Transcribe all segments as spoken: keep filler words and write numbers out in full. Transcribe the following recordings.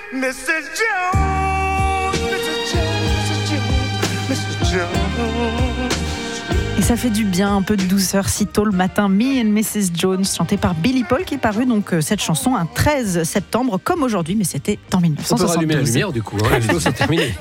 missus Jones, missus Jones, missus Jones. Et ça fait du bien, un peu de douceur si tôt le matin. Me and missus Jones, chanté par Billy Paul, qui est paru donc cette chanson un treize septembre, comme aujourd'hui, mais c'était en dix-neuf cent soixante-douze. On peut rallumer la lumière du coup, hein, la chose c'est terminé.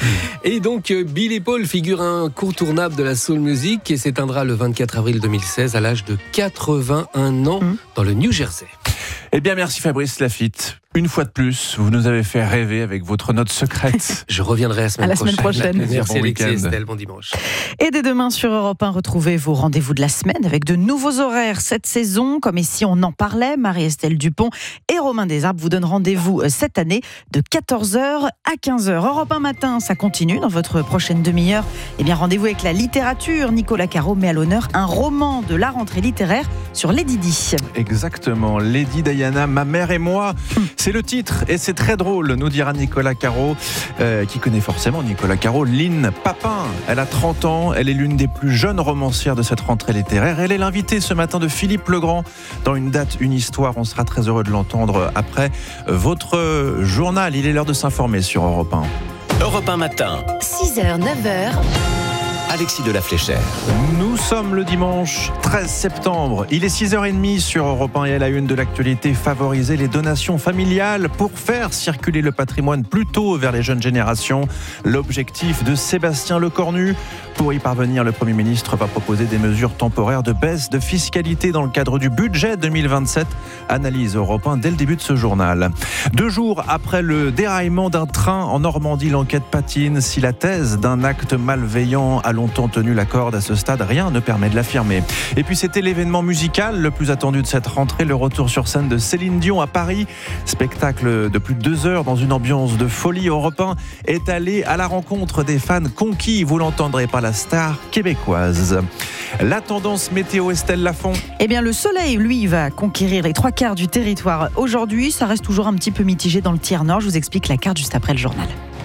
Et donc Billy Paul figure incontournable de la soul music et s'éteindra le vingt-quatre avril deux mille seize à l'âge de quatre-vingt-un ans mmh. dans le New Jersey. Eh bien merci Fabrice Lafitte. Une fois de plus, vous nous avez fait rêver avec votre note secrète. Je reviendrai la semaine, à la prochaine. semaine prochaine. Merci bon Alexis week-end. Estelle, bon dimanche. Et dès demain sur Europe un, retrouvez vos rendez-vous de la semaine avec de nouveaux horaires cette saison. Comme ici on en parlait, Marie-Estelle Dupont et Romain Desarbes vous donnent rendez-vous cette année de quatorze heures à quinze heures. Europe un matin, ça continue dans votre prochaine demi-heure. Eh bien rendez-vous avec la littérature. Nicolas Caro met à l'honneur un roman de la rentrée littéraire sur Lady Di. Exactement, Lady Diana, ma mère et moi. C'est le titre et c'est très drôle, nous dira Nicolas Caro, euh, qui connaît forcément Nicolas Caro. Lynn Papin, elle a trente ans, elle est l'une des plus jeunes romancières de cette rentrée littéraire. Elle est l'invitée ce matin de Philippe Legrand dans Une date, une histoire. On sera très heureux de l'entendre après votre journal. Il est l'heure de s'informer sur Europe un. Europe un matin, six heures, neuf heures. Alexis de la Fléchère. Nous sommes le dimanche treize septembre. Il est six heures trente sur Europe un et à la une de l'actualité, favoriser les donations familiales pour faire circuler le patrimoine plus tôt vers les jeunes générations. L'objectif de Sébastien Lecornu. Pour y parvenir, le Premier ministre va proposer des mesures temporaires de baisse de fiscalité dans le cadre du budget deux mille vingt-sept. Analyse Europe un dès le début de ce journal. Deux jours après le déraillement d'un train en Normandie, l'enquête patine. Si la thèse d'un acte malveillant a longtemps tenu la corde, à ce stade, rien ne permet de l'affirmer. Et puis c'était l'événement musical le plus attendu de cette rentrée, le retour sur scène de Céline Dion à Paris. Spectacle de plus de deux heures dans une ambiance de folie. Europe un est allé à la rencontre des fans conquis, vous l'entendrez, par la star québécoise. La tendance météo, Estelle Lafont. Eh bien, le soleil, lui, va conquérir les trois quarts du territoire aujourd'hui. Ça reste toujours un petit peu mitigé dans le tiers nord. Je vous explique la carte juste après le journal.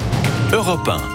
Europe un.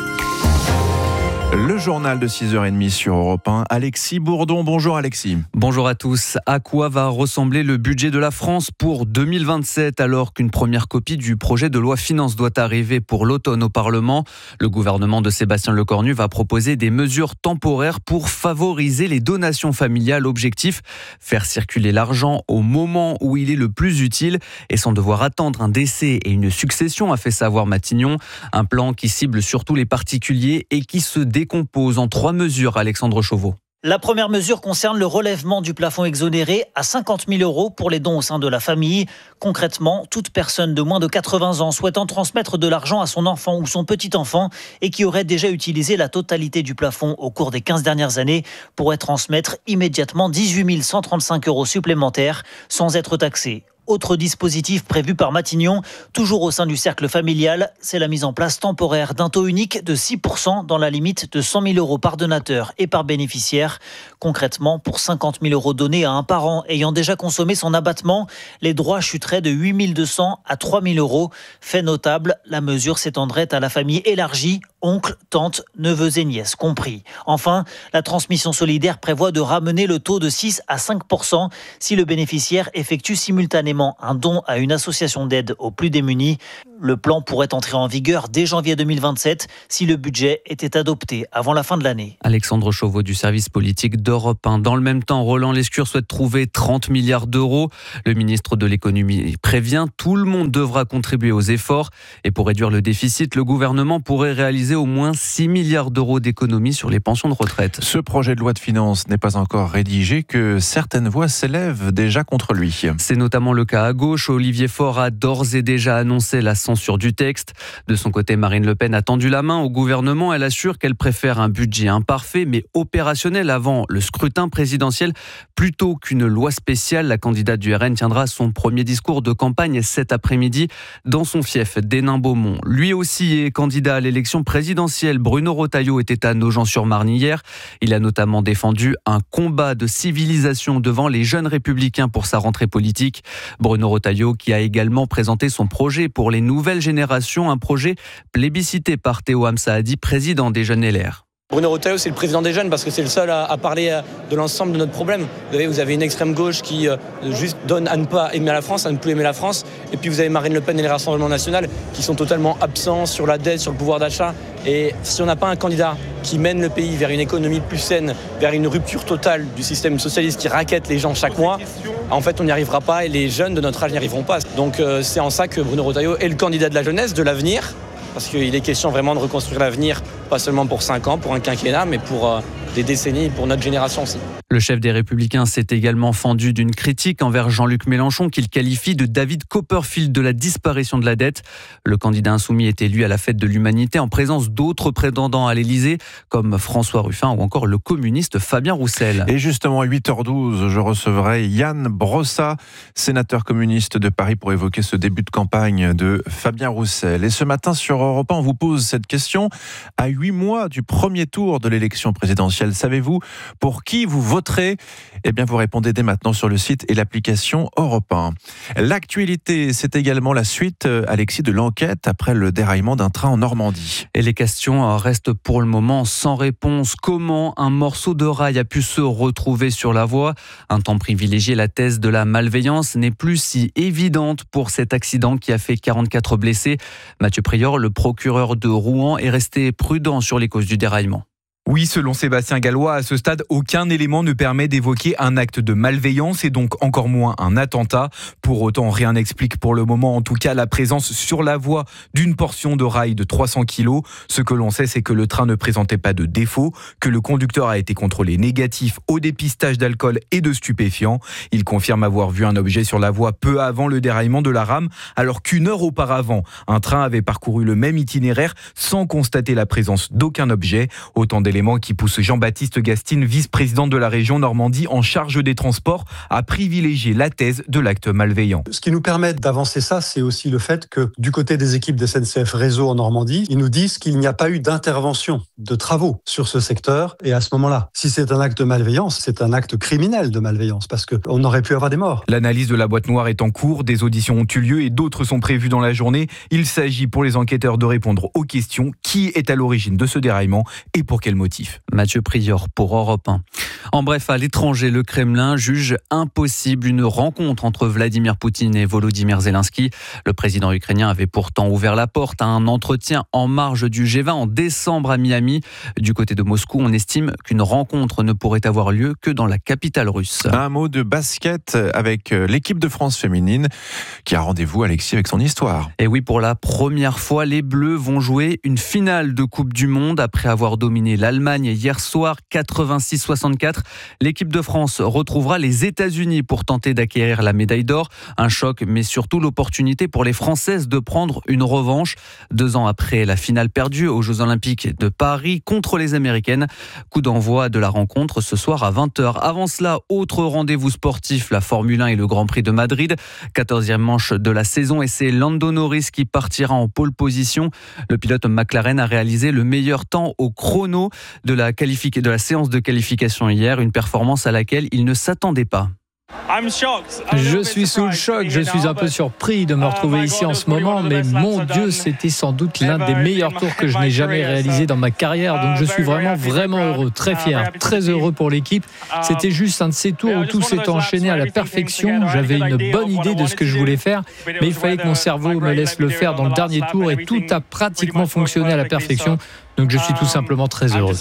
Le journal de six heures trente sur Europe un. Alexis Bourdon. Bonjour Alexis. Bonjour à tous. À quoi va ressembler le budget de la France pour deux mille vingt-sept alors qu'une première copie du projet de loi finances doit arriver pour l'automne au Parlement? Le gouvernement de Sébastien Lecornu va proposer des mesures temporaires pour favoriser les donations familiales. Objectif, faire circuler l'argent au moment où il est le plus utile et sans devoir attendre un décès et une succession, a fait savoir Matignon. Un plan qui cible surtout les particuliers et qui se décompose en trois mesures, Alexandre Chauveau. La première mesure concerne le relèvement du plafond exonéré à cinquante mille euros pour les dons au sein de la famille. Concrètement, toute personne de moins de quatre-vingts ans souhaitant transmettre de l'argent à son enfant ou son petit-enfant et qui aurait déjà utilisé la totalité du plafond au cours des quinze dernières années pourrait transmettre immédiatement dix-huit mille cent trente-cinq euros supplémentaires sans être taxée. Autre dispositif prévu par Matignon, toujours au sein du cercle familial, c'est la mise en place temporaire d'un taux unique de six pour cent dans la limite de cent mille euros par donateur et par bénéficiaire. Concrètement, pour cinquante mille euros donnés à un parent ayant déjà consommé son abattement, les droits chuteraient de huit mille deux cents à trois mille euros. Fait notable, la mesure s'étendrait à la famille élargie, oncles, tantes, neveux et nièces compris. Enfin, la transmission solidaire prévoit de ramener le taux de six à cinq pour cent si le bénéficiaire effectue simultanément un don à une association d'aide aux plus démunis. Le plan pourrait entrer en vigueur dès janvier deux mille vingt-sept si le budget était adopté avant la fin de l'année. Alexandre Chauveau du service politique d'Europe un. Dans le même temps, Roland Lescure souhaite trouver trente milliards d'euros. Le ministre de l'économie prévient, tout le monde devra contribuer aux efforts. Et pour réduire le déficit, le gouvernement pourrait réaliser au moins six milliards d'euros d'économies sur les pensions de retraite. Ce projet de loi de finances n'est pas encore rédigé, que certaines voix s'élèvent déjà contre lui. C'est notamment le cas à gauche. Olivier Faure a d'ores et déjà annoncé la censure du texte. De son côté, Marine Le Pen a tendu la main au gouvernement. Elle assure qu'elle préfère un budget imparfait mais opérationnel avant le scrutin présidentiel plutôt qu'une loi spéciale. La candidate du R N tiendra son premier discours de campagne cet après-midi dans son fief d'Hénin-Beaumont. Lui aussi est candidat à l'élection présidentielle. Bruno Retailleau était à Nogent-sur-Marne hier. Il a notamment défendu un combat de civilisation devant les jeunes républicains pour sa rentrée politique. Bruno Retailleau qui a également présenté son projet pour les nouvelles générations, un projet plébiscité par Théo Hamsaadi, président des Jeunes L R. Bruno Retailleau, c'est le président des jeunes parce que c'est le seul à, à parler de l'ensemble de notre problème. Vous avez, vous avez une extrême gauche qui euh, juste donne à ne pas aimer la France, à ne plus aimer la France. Et puis vous avez Marine Le Pen et le Rassemblement national qui sont totalement absents sur la dette, sur le pouvoir d'achat. Et si on n'a pas un candidat qui mène le pays vers une économie plus saine, vers une rupture totale du système socialiste qui raquette les gens chaque mois, en fait on n'y arrivera pas et les jeunes de notre âge n'y arriveront pas. Donc euh, c'est en ça que Bruno Retailleau est le candidat de la jeunesse, de l'avenir. Parce qu'il est question vraiment de reconstruire l'avenir, pas seulement pour cinq ans, pour un quinquennat, mais pour euh, des décennies, pour notre génération aussi. Le chef des Républicains s'est également fendu d'une critique envers Jean-Luc Mélenchon qu'il qualifie de David Copperfield de la disparition de la dette. Le candidat insoumis est élu à la fête de l'humanité en présence d'autres prétendants à l'Élysée comme François Ruffin ou encore le communiste Fabien Roussel. Et justement à huit heures douze, je recevrai Yann Brossat, sénateur communiste de Paris, pour évoquer ce début de campagne de Fabien Roussel. Et ce matin sur Europe un, on vous pose cette question. À huit mois du premier tour de l'élection présidentielle, savez-vous pour qui vous voterez ? Eh bien, vous répondez dès maintenant sur le site et l'application Europe un. L'actualité, c'est également la suite, Alexis, de l'enquête après le déraillement d'un train en Normandie. Et les questions restent pour le moment sans réponse. Comment un morceau de rail a pu se retrouver sur la voie ? Un temps privilégié, la thèse de la malveillance n'est plus si évidente pour cet accident qui a fait quarante-quatre blessés. Mathieu Prior, le procureur de Rouen, est resté prudent sur les causes du déraillement. Oui, selon Sébastien Gallois, à ce stade, aucun élément ne permet d'évoquer un acte de malveillance et donc encore moins un attentat. Pour autant, rien n'explique pour le moment, en tout cas, la présence sur la voie d'une portion de rail de trois cents kilos. Ce que l'on sait, c'est que le train ne présentait pas de défaut, que le conducteur a été contrôlé négatif au dépistage d'alcool et de stupéfiants. Il confirme avoir vu un objet sur la voie peu avant le déraillement de la rame, alors qu'une heure auparavant, un train avait parcouru le même itinéraire sans constater la présence d'aucun objet. Autant d'éléments qui pousse Jean-Baptiste Gastine, vice-président de la région Normandie en charge des transports, à privilégier la thèse de l'acte malveillant. Ce qui nous permet d'avancer ça, c'est aussi le fait que du côté des équipes de S N C F Réseau en Normandie, ils nous disent qu'il n'y a pas eu d'intervention, de travaux sur ce secteur. Et à ce moment-là, si c'est un acte de malveillance, c'est un acte criminel de malveillance parce qu'on aurait pu avoir des morts. L'analyse de la boîte noire est en cours, des auditions ont eu lieu et d'autres sont prévues dans la journée. Il s'agit pour les enquêteurs de répondre aux questions. Qui est à l'origine de ce déraillement et pour quel motif ? Mathieu Prior pour Europe un. En bref, à l'étranger, le Kremlin juge impossible une rencontre entre Vladimir Poutine et Volodymyr Zelensky. Le président ukrainien avait pourtant ouvert la porte à un entretien en marge du G vingt en décembre à Miami. Du côté de Moscou, on estime qu'une rencontre ne pourrait avoir lieu que dans la capitale russe. Un mot de basket avec l'équipe de France féminine qui a rendez-vous, Alexis, avec son histoire. Et oui, pour la première fois, les Bleus vont jouer une finale de Coupe du Monde après avoir dominé l'Allemagne hier soir quatre-vingt-six soixante-quatre. L'équipe de France retrouvera les États-Unis pour tenter d'acquérir la médaille d'or. Un choc, mais surtout l'opportunité pour les Françaises de prendre une revanche. Deux ans après la finale perdue aux Jeux Olympiques de Paris contre les Américaines. Coup d'envoi de la rencontre ce soir à vingt heures. Avant cela, autre rendez-vous sportif, la Formule un et le Grand Prix de Madrid. quatorzième manche de la saison et c'est Lando Norris qui partira en pole position. Le pilote McLaren a réalisé le meilleur temps au chrono de la, qualifi- de la séance de qualification hier, une performance à laquelle il ne s'attendait pas. Je suis sous le choc, je suis un peu surpris de me retrouver ici en ce moment, mais mon Dieu, c'était sans doute l'un des meilleurs tours que je n'ai jamais réalisé dans ma carrière, donc je suis vraiment, vraiment heureux, très fier, très heureux pour l'équipe. C'était juste un de ces tours où tout s'est enchaîné à la perfection, j'avais une bonne idée de ce que je voulais faire, mais il fallait que mon cerveau me laisse le faire dans le dernier tour et tout a pratiquement fonctionné à la perfection. Donc je suis tout simplement très heureux.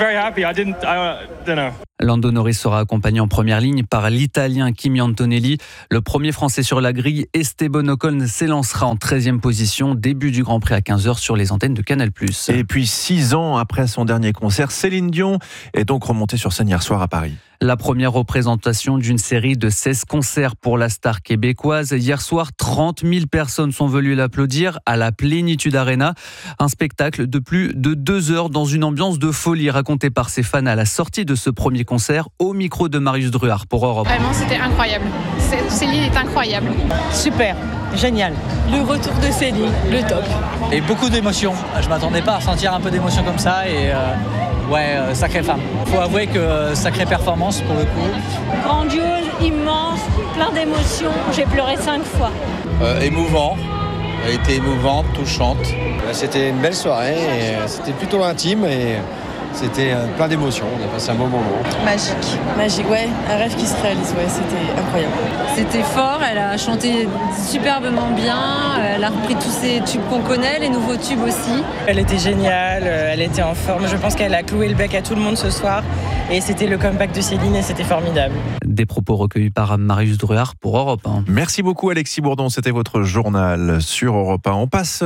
Lando Norris sera accompagné en première ligne par l'Italien Kimi Antonelli. Le premier Français sur la grille, Esteban Ocon, s'élancera en treizième position. Début du Grand Prix à quinze heures sur les antennes de Canal plus. Et puis six ans après son dernier concert, Céline Dion est donc remontée sur scène hier soir à Paris. La première représentation d'une série de seize concerts pour la star québécoise. Hier soir, trente mille personnes sont venues l'applaudir à la Plénitude Arena. Un spectacle de plus de deux heures dans une ambiance de folie racontée par ses fans à la sortie de ce premier concert au micro de Marius Druard pour Europe. Vraiment, c'était incroyable. Céline est incroyable. Super, génial. Le retour de Céline, le top. Et beaucoup d'émotions. Je ne m'attendais pas à ressentir un peu d'émotion comme ça et euh, ouais, euh, sacrée femme. Il faut avouer que euh, sacrée performance pour le coup. Grandiose, immense, plein d'émotions. J'ai pleuré cinq fois. Euh, émouvant. Elle a été émouvante, touchante. C'était une belle soirée et c'était plutôt intime et C'était euh, plein d'émotions, on a passé un bon moment. Magique, magique, ouais, un rêve qui se réalise, ouais, c'était incroyable. C'était fort, elle a chanté superbement bien, elle a repris tous ces tubes qu'on connaît, les nouveaux tubes aussi. Elle était géniale, elle était en forme, je pense qu'elle a cloué le bec à tout le monde ce soir et c'était le comeback de Céline et c'était formidable. Des propos recueillis par Marius Druard pour Europe un. Merci beaucoup Alexis Bourdon, c'était votre journal sur Europe un. On passe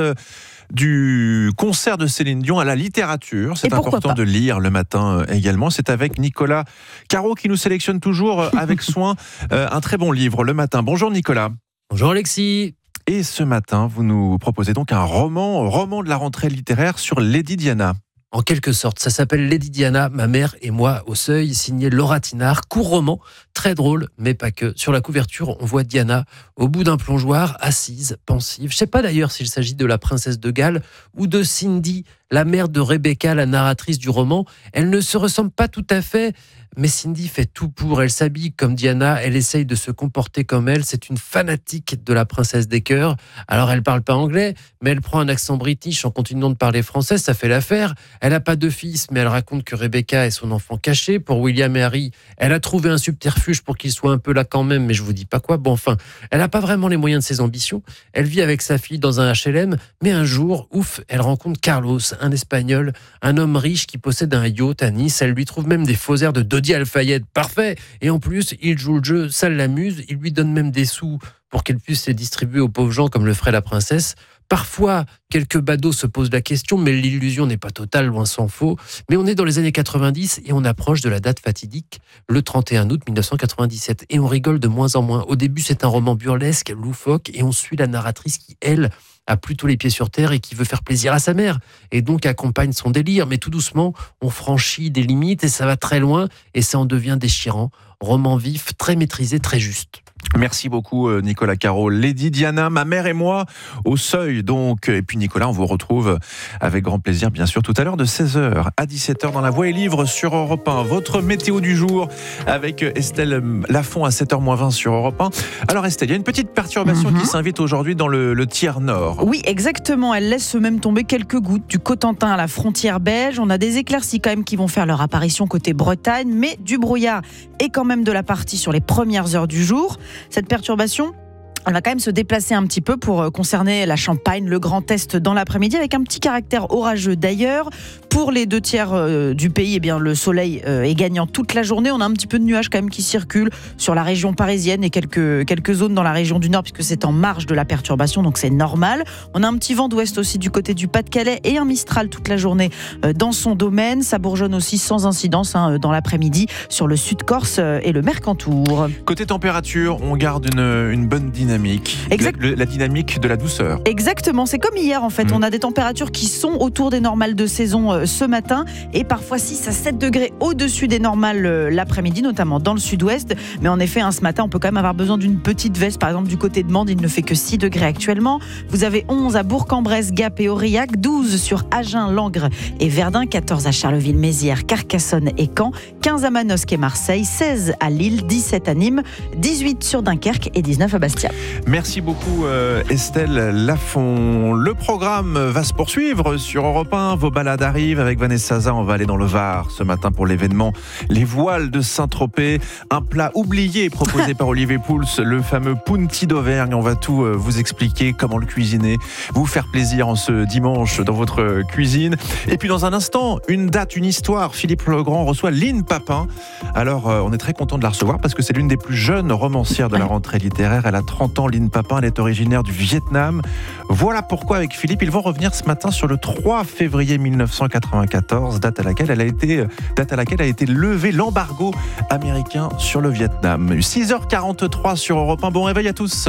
du concert de Céline Dion à la littérature. C'est important de lire le matin également. C'est avec Nicolas Caro qui nous sélectionne toujours avec soin un très bon livre le matin. Bonjour Nicolas. Bonjour Alexis. Et ce matin, vous nous proposez donc un roman, roman de la rentrée littéraire sur Lady Diana. En quelque sorte, ça s'appelle Lady Diana, ma mère et moi au seuil, signé Laura Tinard, court roman, très drôle, mais pas que. Sur la couverture, on voit Diana au bout d'un plongeoir, assise, pensive. Je ne sais pas d'ailleurs s'il s'agit de la princesse de Galles ou de Cindy, la mère de Rebecca, la narratrice du roman. Elle ne se ressemble pas tout à fait, mais Cindy fait tout pour. Elle s'habille comme Diana, elle essaye de se comporter comme elle. C'est une fanatique de la princesse des cœurs. Alors elle parle pas anglais, mais elle prend un accent british en continuant de parler français, ça fait l'affaire. Elle n'a pas de fils, mais elle raconte que Rebecca est son enfant caché. Pour William et Harry, elle a trouvé un subterfuge pour qu'ils soient un peu là quand même, mais je vous dis pas quoi. Bon, enfin, elle n'a pas vraiment les moyens de ses ambitions. Elle vit avec sa fille dans un H L M, mais un jour, ouf, elle rencontre Carlos, un Espagnol, un homme riche qui possède un yacht à Nice. Elle lui trouve même des faux airs de Dodi Al-Fayed, parfait. Et en plus, il joue le jeu, ça l'amuse. Il lui donne même des sous pour qu'elle puisse les distribuer aux pauvres gens comme le ferait la princesse. Parfois, quelques badauds se posent la question, mais l'illusion n'est pas totale, loin s'en faut. Mais on est dans les années quatre-vingt-dix et on approche de la date fatidique, le trente et un août mille neuf cent quatre-vingt-dix-sept. Et on rigole de moins en moins. Au début, c'est un roman burlesque, loufoque, et on suit la narratrice qui, elle, a plutôt les pieds sur terre et qui veut faire plaisir à sa mère, et donc accompagne son délire. Mais tout doucement, on franchit des limites et ça va très loin, et ça en devient déchirant. Roman vif, très maîtrisé, très juste. Merci beaucoup Nicolas Caro. Lady Diana, ma mère et moi au seuil donc. Et puis Nicolas, on vous retrouve avec grand plaisir bien sûr tout à l'heure de seize heures à dix-sept heures dans La Voix et Livre sur Europe un. Votre météo du jour avec Estelle Lafont à sept heures moins vingt sur Europe un. Alors Estelle, il y a une petite perturbation mm-hmm. qui s'invite aujourd'hui dans le, le tiers nord. Oui exactement, elle laisse même tomber quelques gouttes du Cotentin à la frontière belge. On a des éclaircies quand même qui vont faire leur apparition côté Bretagne, mais du brouillard et quand même de la partie sur les premières heures du jour. Cette perturbation, elle va quand même se déplacer un petit peu pour concerner la Champagne, le Grand Est dans l'après-midi, avec un petit caractère orageux d'ailleurs. Pour les deux tiers euh, du pays, eh bien, le soleil euh, est gagnant toute la journée. On a un petit peu de nuages quand même qui circulent sur la région parisienne et quelques, quelques zones dans la région du Nord, puisque c'est en marge de la perturbation, donc c'est normal. On a un petit vent d'ouest aussi du côté du Pas-de-Calais et un Mistral toute la journée euh, dans son domaine. Ça bourgeonne aussi sans incidence hein, dans l'après-midi sur le sud-Corse euh, et le Mercantour. Côté température, on garde une, une bonne dynamique. Exact. La, la dynamique de la douceur. Exactement, c'est comme hier en fait. Mmh. On a des températures qui sont autour des normales de saison euh, ce matin et parfois six à sept degrés au-dessus des normales euh, l'après-midi, notamment dans le sud-ouest. Mais en effet, hein, ce matin, on peut quand même avoir besoin d'une petite veste. Par exemple, du côté de Mende, il ne fait que six degrés actuellement. Vous avez onze à Bourg-en-Bresse, Gap et Aurillac, douze sur Agen, Langres et Verdun, quatorze à Charleville-Mézières, Carcassonne et Caen, quinze à Manosque et Marseille, seize à Lille, dix-sept à Nîmes, dix-huit sur Dunkerque et dix-neuf à Bastia. Merci beaucoup euh, Estelle Lafont. Le programme va se poursuivre sur Europe un. Vos balades arrivent avec Vanessa Zah. On va aller dans le Var ce matin pour l'événement Les Voiles de Saint-Tropez. Un plat oublié proposé par Olivier Pouls, le fameux Punti d'Auvergne. On va tout euh, vous expliquer, comment le cuisiner, vous faire plaisir en ce dimanche dans votre cuisine. Et puis dans un instant, une date, une histoire. Philippe Legrand reçoit Lynne Papin. Alors euh, on est très content de la recevoir parce que c'est l'une des plus jeunes romancières de la rentrée littéraire. Elle a trente ans, Lynne Papin, elle est originaire du Vietnam. Voilà pourquoi avec Philippe, ils vont revenir ce matin sur le trois février mille neuf cent quatre-vingt-quatorze, date à laquelle elle a été, date à laquelle a été levé l'embargo américain sur le Vietnam. six heures quarante-trois sur Europe un. Bon réveil à tous.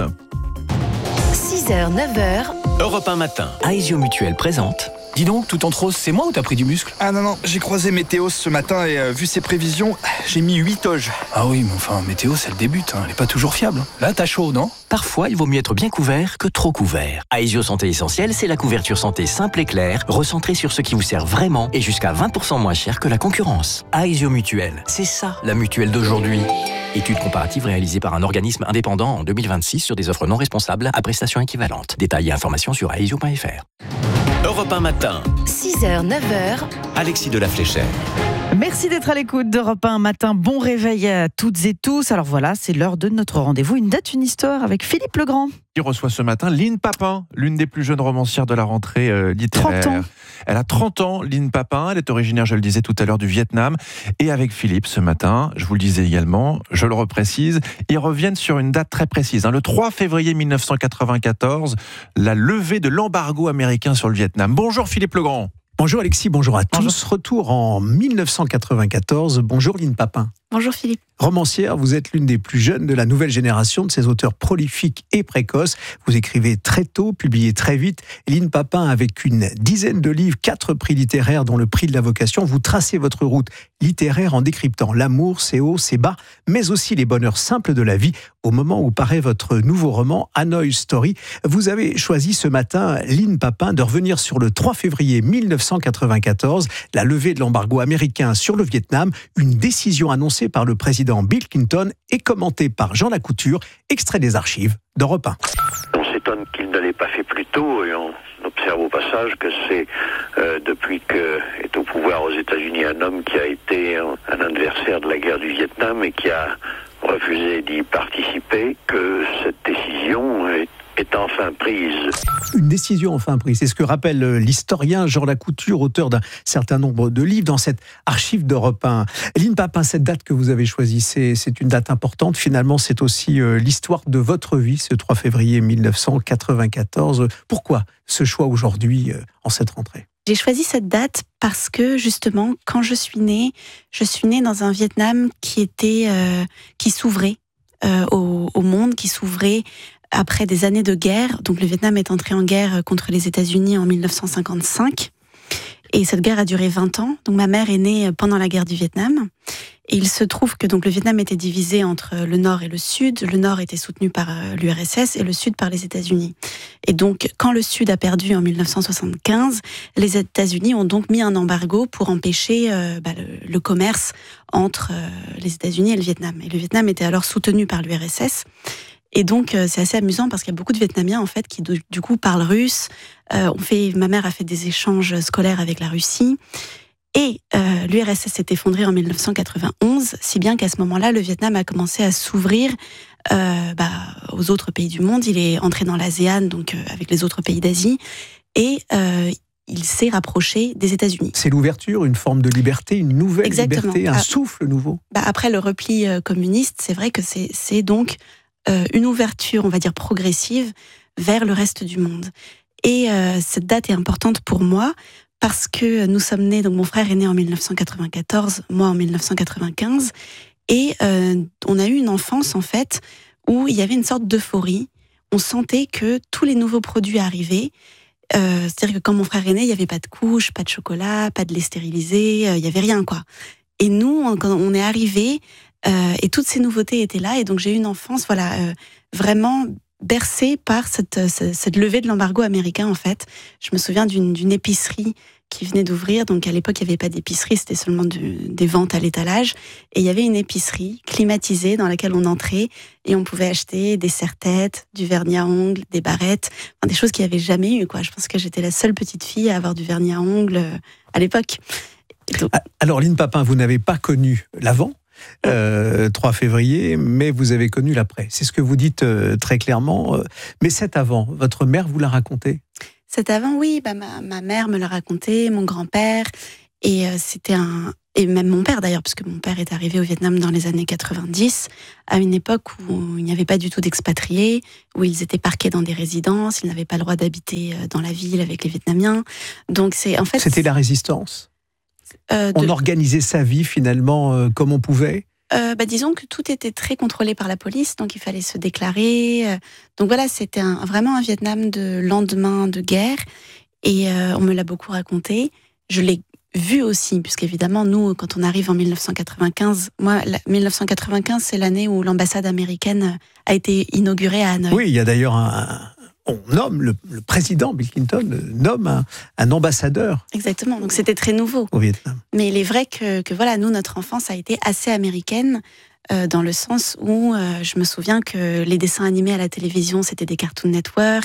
six heures, neuf heures. Europe un matin. Aesio Mutuel présente. Dis donc, tout en trop, c'est moi ou t'as pris du muscle? Ah non, non, j'ai croisé Météo ce matin et euh, vu ses prévisions, j'ai mis huit toges. Ah oui, mais enfin, Météo, c'est le début, hein, elle est pas toujours fiable. Là, t'as chaud, non? Parfois, il vaut mieux être bien couvert que trop couvert. Aesio Santé Essentielle, c'est la couverture santé simple et claire, recentrée sur ce qui vous sert vraiment et jusqu'à vingt pour cent moins cher que la concurrence. Aesio Mutuel, c'est ça, la mutuelle d'aujourd'hui. Étude comparative réalisée par un organisme indépendant en deux mille vingt-six sur des offres non responsables à prestations équivalentes. Détails et informations sur aesio point f r. Europe un matin. six heures, neuf heures. Alexis de la Fléchère. Merci d'être à l'écoute d'Europe un matin. Bon réveil à toutes et tous. Alors voilà, c'est l'heure de notre rendez-vous. Une date, une histoire avec Philippe Legrand. Qui reçoit ce matin Lynne Papin, l'une des plus jeunes romancières de la rentrée euh, littéraire. trente ans. Elle a trente ans, Lynne Papin. Elle est originaire, je le disais tout à l'heure, du Vietnam. Et avec Philippe, ce matin, je vous le disais également, je le reprécise, ils reviennent sur une date très précise. Hein, le trois février mille neuf cent quatre-vingt-quatorze, la levée de l'embargo américain sur le Vietnam. Bonjour Philippe Legrand. Bonjour Alexis, bonjour à tous. Bonjour. Retour en mille neuf cent quatre-vingt-quatorze. Bonjour Lynne Papin. Bonjour Philippe. Romancière, vous êtes l'une des plus jeunes de la nouvelle génération de ces auteurs prolifiques et précoces. Vous écrivez très tôt, publiez très vite. Lynne Papin, avec une dizaine de livres, quatre prix littéraires dont le prix de la vocation, vous tracez votre route littéraire en décryptant l'amour, ses hauts, ses bas, mais aussi les bonheurs simples de la vie. Au moment où paraît votre nouveau roman, Hanoi Story, vous avez choisi ce matin, Lynne Papin, de revenir sur le trois février mille neuf cent quatre-vingt-quatorze, la levée de l'embargo américain sur le Vietnam, une décision annoncée par le président Bill Clinton et commentée par Jean Lacouture, extrait des archives d'Europe un. On s'étonne qu'il ne l'ait pas fait plus tôt et on observe au passage que c'est euh, depuis qu'est au pouvoir aux États-Unis un homme qui a été un, un adversaire de la guerre du Vietnam et qui a refusé d'y participer que cette décision est est enfin prise. Une décision enfin prise, c'est ce que rappelle l'historien Jean Lacouture, auteur d'un certain nombre de livres dans cette archive d'Europe un. Lynne Papin, cette date que vous avez choisie, c'est, c'est une date importante. Finalement, c'est aussi euh, l'histoire de votre vie, ce trois février mille neuf cent quatre-vingt-quatorze. Pourquoi ce choix aujourd'hui, euh, en cette rentrée ? J'ai choisi cette date parce que, justement, quand je suis née, je suis née dans un Vietnam qui était, euh, qui s'ouvrait euh, au, au monde, qui s'ouvrait après des années de guerre. Donc le Vietnam est entré en guerre contre les États-Unis en mille neuf cent cinquante-cinq. Et cette guerre a duré vingt ans. Donc ma mère est née pendant la guerre du Vietnam. Et il se trouve que donc le Vietnam était divisé entre le Nord et le Sud. Le Nord était soutenu par l'U R S S et le Sud par les États-Unis. Et donc, quand le Sud a perdu en mille neuf cent soixante-quinze, les États-Unis ont donc mis un embargo pour empêcher euh, bah, le, le commerce entre euh, les États-Unis et le Vietnam. Et le Vietnam était alors soutenu par l'U R S S. Et donc, euh, c'est assez amusant parce qu'il y a beaucoup de Vietnamiens, en fait, qui, du, du coup, parlent russe. Euh, on fait, ma mère a fait des échanges scolaires avec la Russie. Et euh, l'U R S S s'est effondré en mille neuf cent quatre-vingt-onze, si bien qu'à ce moment-là, le Vietnam a commencé à s'ouvrir euh, bah, aux autres pays du monde. Il est entré dans l'ASEAN, donc euh, avec les autres pays d'Asie. Et euh, il s'est rapproché des États-Unis. C'est l'ouverture, une forme de liberté, une nouvelle Exactement. liberté, un Ah, souffle nouveau. Bah, après le repli euh, communiste, c'est vrai que c'est, c'est donc euh, une ouverture, on va dire, progressive vers le reste du monde. Et euh, cette date est importante pour moi parce que nous sommes nés, donc mon frère est né en mille neuf cent quatre-vingt-quatorze, moi en mille neuf cent quatre-vingt-quinze, et euh, on a eu une enfance en fait où il y avait une sorte d'euphorie. On sentait que tous les nouveaux produits arrivaient. Euh, c'est-à-dire que quand mon frère est né, il n'y avait pas de couches, pas de chocolat, pas de lait stérilisé, euh, il n'y avait rien quoi. Et nous, on, quand on est arrivés, euh, et toutes ces nouveautés étaient là, et donc j'ai eu une enfance, voilà, euh, vraiment bercée par cette, cette, cette levée de l'embargo américain en fait. Je me souviens d'une, d'une épicerie qui venait d'ouvrir, donc à l'époque il n'y avait pas d'épicerie, c'était seulement du, des ventes à l'étalage, et il y avait une épicerie climatisée dans laquelle on entrait et on pouvait acheter des serre-têtes, du vernis à ongles, des barrettes, enfin, des choses qu'il n'y avait jamais eu quoi. Je pense que j'étais la seule petite fille à avoir du vernis à ongles euh, à l'époque. Donc... Alors Lynne Papin, vous n'avez pas connu l'avant Euh, trois février, mais vous avez connu l'après. C'est ce que vous dites euh, très clairement. Euh, mais cet avant, votre mère vous l'a raconté ? Cet avant, oui, bah, ma, ma mère me l'a raconté, mon grand-père, et euh, c'était un... Et même mon père d'ailleurs, parce que mon père est arrivé au Vietnam dans les années quatre-vingt-dix, à une époque où il n'y avait pas du tout d'expatriés, où ils étaient parqués dans des résidences, ils n'avaient pas le droit d'habiter dans la ville avec les Vietnamiens. Donc c'est en fait... C'était la résistance ? Euh, de... On organisait sa vie finalement euh, comme on pouvait. Euh, bah, disons que tout était très contrôlé par la police, donc il fallait se déclarer. Euh, donc voilà, c'était un, vraiment un Vietnam de lendemain de guerre, et euh, on me l'a beaucoup raconté. Je l'ai vu aussi, puisqu'évidemment, nous, quand on arrive en mille neuf cent quatre-vingt-quinze, moi, la, mille neuf cent quatre-vingt-quinze, c'est l'année où l'ambassade américaine a été inaugurée à Hanoï. Oui, il y a d'ailleurs un... On nomme, le, le président Bill Clinton nomme un, un ambassadeur. Exactement, donc c'était très nouveau. Au Vietnam. Mais il est vrai que, que voilà, nous, notre enfance a été assez américaine, euh, dans le sens où euh, je me souviens que les dessins animés à la télévision, c'était des Cartoon Network,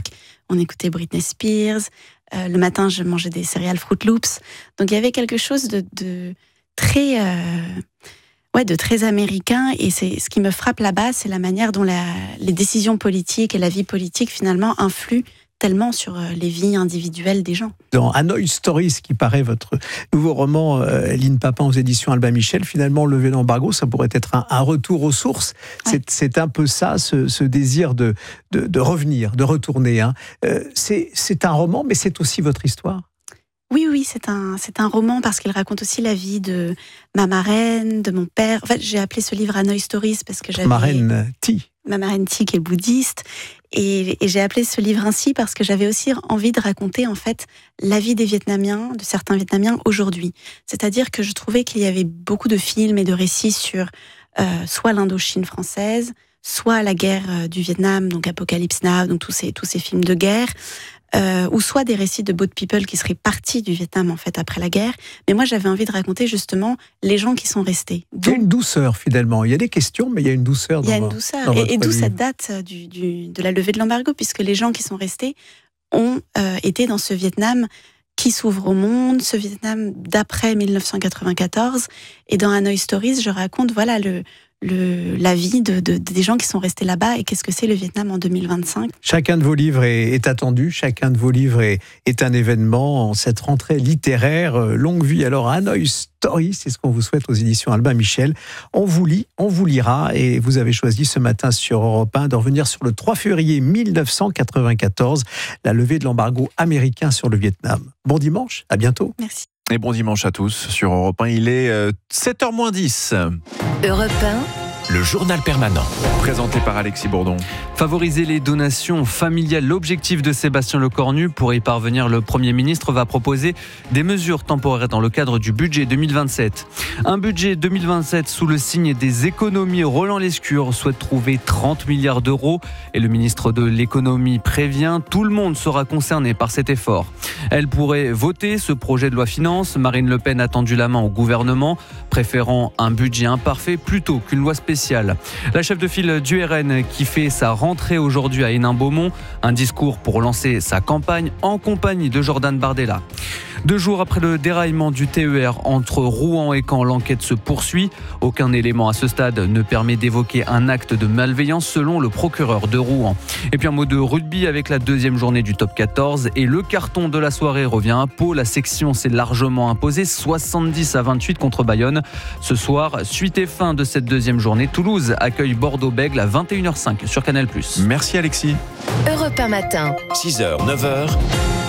on écoutait Britney Spears. Euh, le matin, je mangeais des céréales Fruit Loops. Donc il y avait quelque chose de, de très, euh, ouais, de très américain. Et c'est ce qui me frappe là-bas, c'est la manière dont la, les décisions politiques et la vie politique finalement influent tellement sur les vies individuelles des gens. Dans Hanoi Stories, qui paraît votre nouveau roman, euh, Lynn Papin aux éditions Albin Michel, finalement, lever l'embargo, ça pourrait être un, un retour aux sources. Ouais. C'est, c'est un peu ça, ce, ce désir de, de, de revenir, de retourner. Hein. Euh, c'est, c'est un roman, mais c'est aussi votre histoire. Oui, oui, c'est un, c'est un roman parce qu'il raconte aussi la vie de ma marraine, de mon père. En fait, j'ai appelé ce livre Hanoi Stories parce que j'avais... Marraine Thi. Ma marraine Thi, qui est bouddhiste. Et, et j'ai appelé ce livre ainsi parce que j'avais aussi envie de raconter, en fait, la vie des Vietnamiens, de certains Vietnamiens aujourd'hui. C'est-à-dire que je trouvais qu'il y avait beaucoup de films et de récits sur euh, soit l'Indochine française, soit la guerre du Vietnam, donc Apocalypse Now, donc tous ces, tous ces films de guerre, Euh, ou soit des récits de boat people qui seraient partis du Vietnam en fait après la guerre. Mais moi j'avais envie de raconter justement les gens qui sont restés. Il y a une douceur finalement. Il y a des questions, mais il y a une douceur. Il y a une douceur. Et, et d'où cette date du, du, de la levée de l'embargo, puisque les gens qui sont restés ont euh, été dans ce Vietnam qui s'ouvre au monde, ce Vietnam d'après dix-neuf cent quatre-vingt-quatorze. Et dans Hanoi Stories, je raconte voilà le Le, la vie de, de, des gens qui sont restés là-bas et qu'est-ce que c'est le Vietnam en deux mille vingt-cinq. Chacun de vos livres est, est attendu, chacun de vos livres est, est un événement en cette rentrée littéraire. Longue vie alors à Hanoi Stories, c'est ce qu'on vous souhaite aux éditions Albin Michel. On vous lit, on vous lira et vous avez choisi ce matin sur Europe un de revenir sur le trois février dix-neuf cent quatre-vingt-quatorze, la levée de l'embargo américain sur le Vietnam. Bon dimanche, à bientôt. Merci. Et bon dimanche à tous sur Europe un, il est sept heures moins dix. Europe un, le journal permanent. Présenté par Alexis Bourdon. Favoriser les donations familiales, l'objectif de Sébastien Lecornu. Pour y parvenir, le Premier ministre va proposer des mesures temporaires dans le cadre du budget deux mille vingt-sept. Un budget deux mille vingt-sept sous le signe des économies. Roland Lescure souhaite trouver trente milliards d'euros et le ministre de l'économie prévient, tout le monde sera concerné par cet effort. Elle pourrait voter ce projet de loi finance. Marine Le Pen a tendu la main au gouvernement, préférant un budget imparfait plutôt qu'une loi spéciale. La chef de file du R N qui fait sa rentrée aujourd'hui à Hénin-Beaumont, un discours pour lancer sa campagne en compagnie de Jordan Bardella. Deux jours après le déraillement du T E R entre Rouen et Caen, l'enquête se poursuit. Aucun élément à ce stade ne permet d'évoquer un acte de malveillance selon le procureur de Rouen. Et puis un mot de rugby avec la deuxième journée du top quatorze et le carton de la soirée revient à Pau. La section s'est largement imposée, soixante-dix à vingt-huit contre Bayonne. Ce soir, suite et fin de cette deuxième journée, Toulouse accueille Bordeaux-Bègles à vingt et une heures cinq sur Canal plus. Merci Alexis. Europe un matin, six heures, neuf heures.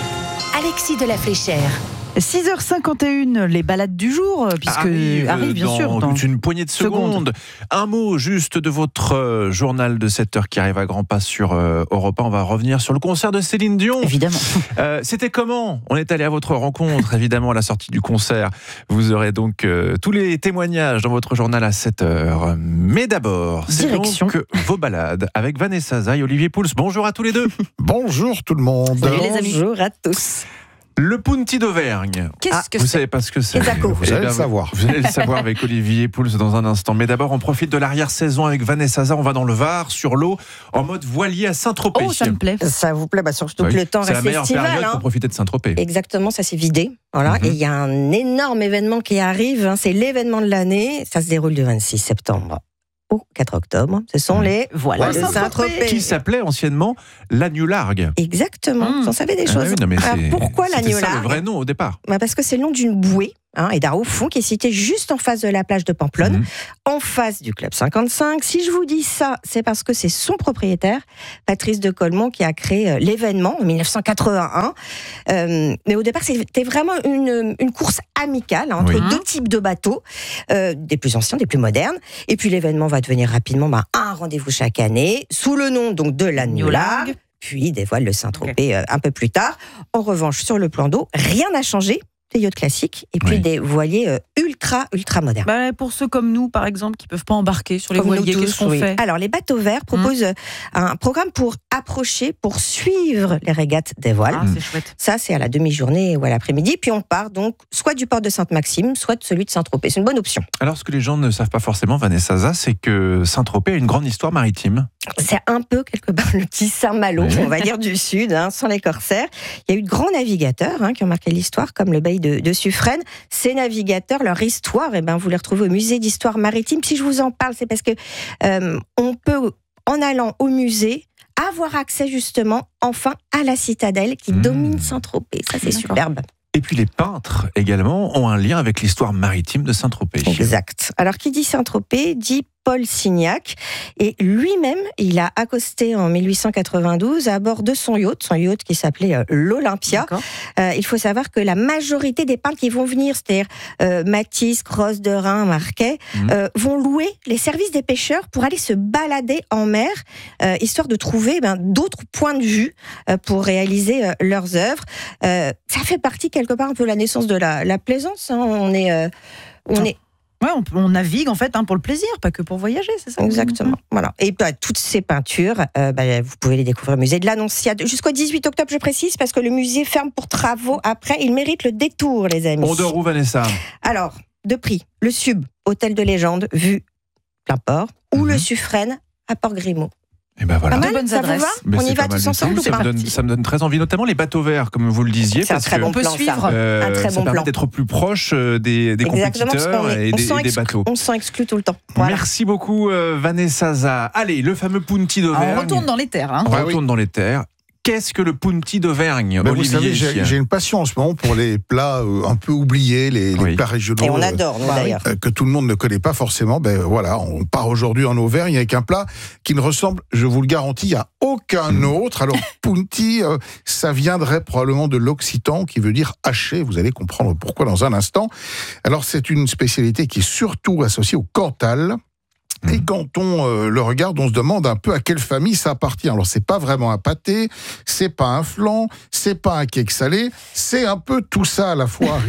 Alexis de la Fléchère. six heures cinquante et une, les balades du jour, puisque arrive, arrive bien dans sûr. Dans une poignée de secondes. secondes. Un mot juste de votre euh, journal de sept heures qui arrive à grands pas sur euh, Europe un. On va revenir sur le concert de Céline Dion. Évidemment. Euh, c'était comment ? On est allé à votre rencontre, évidemment, à la sortie du concert. Vous aurez donc euh, tous les témoignages dans votre journal à sept heures. Mais d'abord, c'est Direction. donc vos balades avec Vanessa Zay et Olivier Pouls. Bonjour à tous les deux. Bonjour tout le monde. Salut les amis. Bonjour à tous. Le Punti d'Auvergne. Qu'est-ce ah, que vous c'est ? savez pas ce que c'est. Vous, vous allez le savoir. Vous allez le savoir avec Olivier Pouls dans un instant. Mais d'abord, on profite de l'arrière-saison avec Vanessa Zay. On va dans le Var, sur l'eau, en mode voilier à Saint-Tropez. Oh, ça me plaît. Ça vous plaît, bah surtout oui, que le temps c'est reste la meilleure estival. période Hein. pour profiter de Saint-Tropez. Exactement, ça s'est vidé. Voilà. Mm-hmm. Et il y a un énorme événement qui arrive. Hein. C'est l'événement de l'année. Ça se déroule du vingt-six septembre au quatre octobre. Ce sont les voilà de Saint-Tropez. Qui s'appelait anciennement l'Agneau-Largue. Exactement. Mmh. Vous en savez des Ah choses. oui, non, mais Alors, pourquoi c'était l'Agneau-Largue ? ça le vrai nom au départ. Bah parce que c'est le nom d'une bouée. Hein, et d'un haut fond qui est situé juste en face de la plage de Pamplonne, mmh. en face du Club cinquante-cinq. Si je vous dis ça, c'est parce que c'est son propriétaire, Patrice de Colmont, qui a créé euh, l'événement en dix-neuf cent quatre-vingt-un. Euh, mais au départ, c'était vraiment une, une course amicale hein, entre oui. deux types de bateaux, euh, des plus anciens, des plus modernes. Et puis l'événement va devenir rapidement bah, un rendez-vous chaque année, sous le nom donc de l'Agneau-Largue, puis des voiles de Saint-Tropez okay. euh, un peu plus tard. En revanche, sur le plan d'eau, rien n'a changé. Des yachts classiques et puis oui. des voiliers euh, ultra ultra modernes. Bah, pour ceux comme nous par exemple qui peuvent pas embarquer sur les comme voiliers, qu'est-ce qu'on oui. fait ? Alors les bateaux verts proposent mmh. un programme pour approcher, pour suivre les régates des voiles. Ah, c'est chouette. Ça c'est à la demi-journée ou à l'après-midi. Puis on part donc soit du port de Sainte-Maxime, soit de celui de Saint-Tropez. C'est une bonne option. Alors ce que les gens ne savent pas forcément, Vanessa Zay, c'est que Saint-Tropez a une grande histoire maritime. C'est un peu quelque part le petit Saint-Malo, oui. on va dire du Sud, hein, sans les corsaires. Il y a eu de grands navigateurs hein, qui ont marqué l'histoire, comme le bailli de, de Suffren. Ces navigateurs, leur histoire, eh ben, vous les retrouvez au musée d'histoire maritime. Si je vous en parle, c'est parce que euh, on peut, en allant au musée, avoir accès justement, enfin, à la citadelle qui mmh. domine Saint-Tropez. Ça, c'est D'accord. superbe. Et puis les peintres également ont un lien avec l'histoire maritime de Saint-Tropez. Exact. Alors qui dit Saint-Tropez dit Paul Signac. Et lui-même, il a accosté en mille huit cent quatre-vingt-douze à bord de son yacht, son yacht qui s'appelait euh, l'Olympia. Euh, il faut savoir que la majorité des peintres qui vont venir, c'est-à-dire euh, Matisse, Gros de Rhin, Marquet, mmh. euh, vont louer les services des pêcheurs pour aller se balader en mer, euh, histoire de trouver ben, d'autres points de vue euh, pour réaliser euh, leurs œuvres. Euh, ça fait partie quelque part un peu la naissance de la, la plaisance. Hein. On est... Euh, on est Ouais, on, on navigue en fait hein, pour le plaisir, pas que pour voyager, c'est ça? Exactement. Mmh. Voilà. Et bah, toutes ces peintures, euh, bah, vous pouvez les découvrir au musée de l'Annonciade jusqu'au dix-huit octobre, je précise, parce que le musée ferme pour travaux après. Il mérite le détour, les amis. On dort où, Vanessa? Alors, de prix, le Sub, hôtel de légende, vue plein port, ou mmh. le Suffren à Port-Grimaud. Et ben voilà. Pas mal, bonnes ça adresses. Vous va On y va tous ensemble ou ça pas me, donne, ça me donne très envie, notamment les bateaux verts, comme vous le disiez. C'est un très bon plan, suivre. ça. Euh, un très ça bon permet plan. d'être plus proche des, des compétiteurs est, et, des, et des bateaux. On s'en exclut tout le temps. Voilà. Merci beaucoup, euh, Vanessa Za. Allez, le fameux Punti d'Auvergne. On retourne dans les terres. Hein. On ah, retourne oui. dans les terres. Qu'est-ce que le Punti d'Auvergne, ben Olivier? Vous savez, j'ai, j'ai une passion en ce moment pour les plats euh, un peu oubliés, les, oui. les plats régionaux. Et on adore, nous, euh, d'ailleurs. Euh, que tout le monde ne connaît pas forcément. Ben voilà, on part aujourd'hui en Auvergne avec un plat qui ne ressemble, je vous le garantis, à aucun mmh. autre. Alors, Punti, euh, ça viendrait probablement de l'occitan, qui veut dire haché. Vous allez comprendre pourquoi dans un instant. Alors, c'est une spécialité qui est surtout associée au Cantal. Et quand on euh, le regarde, on se demande un peu à quelle famille ça appartient. Alors, c'est pas vraiment un pâté, c'est pas un flan, c'est pas un cake salé, c'est un peu tout ça à la fois.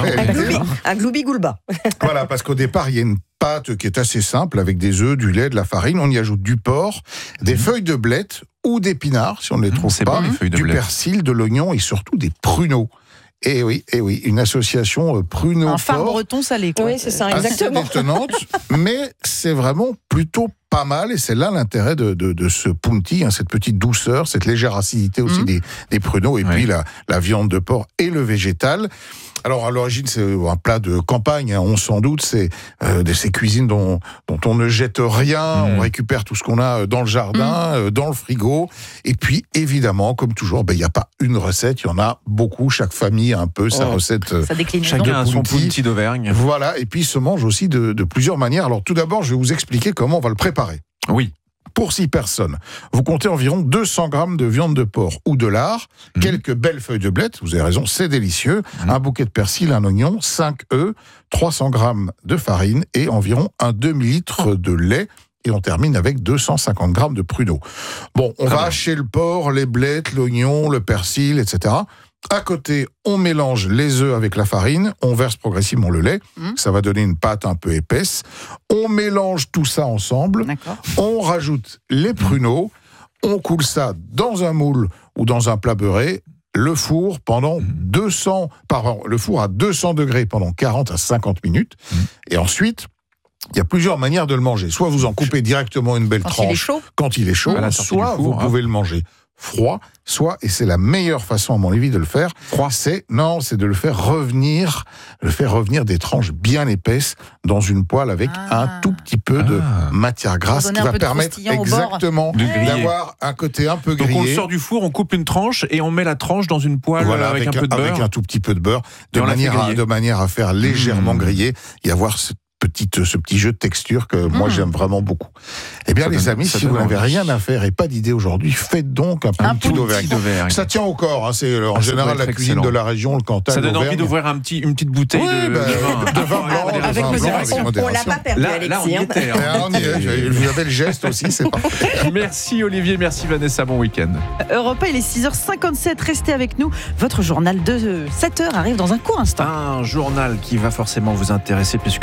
Un gloubi-goulba. Voilà, parce qu'au départ, il y a une pâte qui est assez simple, avec des œufs, du lait, de la farine. On y ajoute du porc, des mmh. feuilles de blette ou d'épinards, si on ne les trouve mmh, pas, bon, du persil, de l'oignon et surtout des pruneaux. Eh oui, eh oui, une association pruneau. Un phare breton salé, quoi. Oui, c'est ça, exactement. Assez détonnante, mais c'est vraiment plutôt pas mal, et c'est là l'intérêt de, de, de ce punti, hein, cette petite douceur, cette légère acidité aussi mmh. des, des pruneaux, et oui. puis la, la viande de porc et le végétal. Alors, à l'origine, c'est un plat de campagne, hein, on s'en doute, c'est euh, de ces cuisines dont, dont on ne jette rien, mmh. on récupère tout ce qu'on a dans le jardin, mmh. euh, dans le frigo, et puis, évidemment, comme toujours, ben, il n'y a pas une recette, il y en a beaucoup, chaque famille a un peu sa oh, recette. Ça décline. Chacun a son punti d'Auvergne. Voilà, et puis il se mange aussi de, de plusieurs manières. Alors, tout d'abord, je vais vous expliquer comment on va le préparer. Oui. Pour six personnes, vous comptez environ deux cents grammes de viande de porc ou de lard, mmh. quelques belles feuilles de blette, vous avez raison, c'est délicieux, mmh. un bouquet de persil, un oignon, cinq œufs, trois cents grammes de farine et environ un demi-litre de lait. Et on termine avec deux cent cinquante grammes de pruneaux. Bon, on Très va bien. hacher le porc, les blettes, l'oignon, le persil, et cetera. À côté, on mélange les œufs avec la farine, on verse progressivement le lait, mmh. ça va donner une pâte un peu épaisse. On mélange tout ça ensemble, D'accord. on rajoute les pruneaux, on coule ça dans un moule ou dans un plat beurré, le four pendant deux cents, pardon, le four à deux cents degrés pendant quarante à cinquante minutes, mmh. et ensuite, il y a plusieurs manières de le manger. Soit vous en coupez directement une belle quand tranche il est chaud. quand il est chaud, soit four, vous hein. pouvez le manger froid, soit, et c'est la meilleure façon à mon avis de le faire, froid, c'est, non, c'est de le faire revenir, le faire revenir des tranches bien épaisses dans une poêle avec ah. un tout petit peu ah. de matière grasse qui va permettre exactement d'avoir un côté un peu grillé. Donc on le sort du four, on coupe une tranche et on met la tranche dans une poêle voilà, avec, avec un peu de beurre. Avec un tout petit peu de beurre, de, manière à, de manière à faire légèrement mmh. griller et avoir ce Petite, ce petit jeu de texture que mmh. moi j'aime vraiment beaucoup. Eh bien ça les donne, amis, si vous n'avez rien à faire et pas d'idée aujourd'hui, faites donc un, un punti d'Auvergne. d'Auvergne. Ça tient au corps, hein, c'est en ah, général la cuisine excellent. de la région, le Cantal. Ça donne envie d'ouvrir un petit, une petite bouteille oui, de, bah, de vin, de vin blanc. Avec avec modération. On, on l'a pas perdu, là, Alexis. Là, on y était. Hein. on y est. Vous avez le geste aussi, c'est parfait. Merci Olivier, merci Vanessa, bon week-end. Europe un, il est six heures cinquante-sept, restez avec nous. Votre journal de sept heures arrive dans un court instant. Un journal qui va forcément vous intéresser puisque nous sommes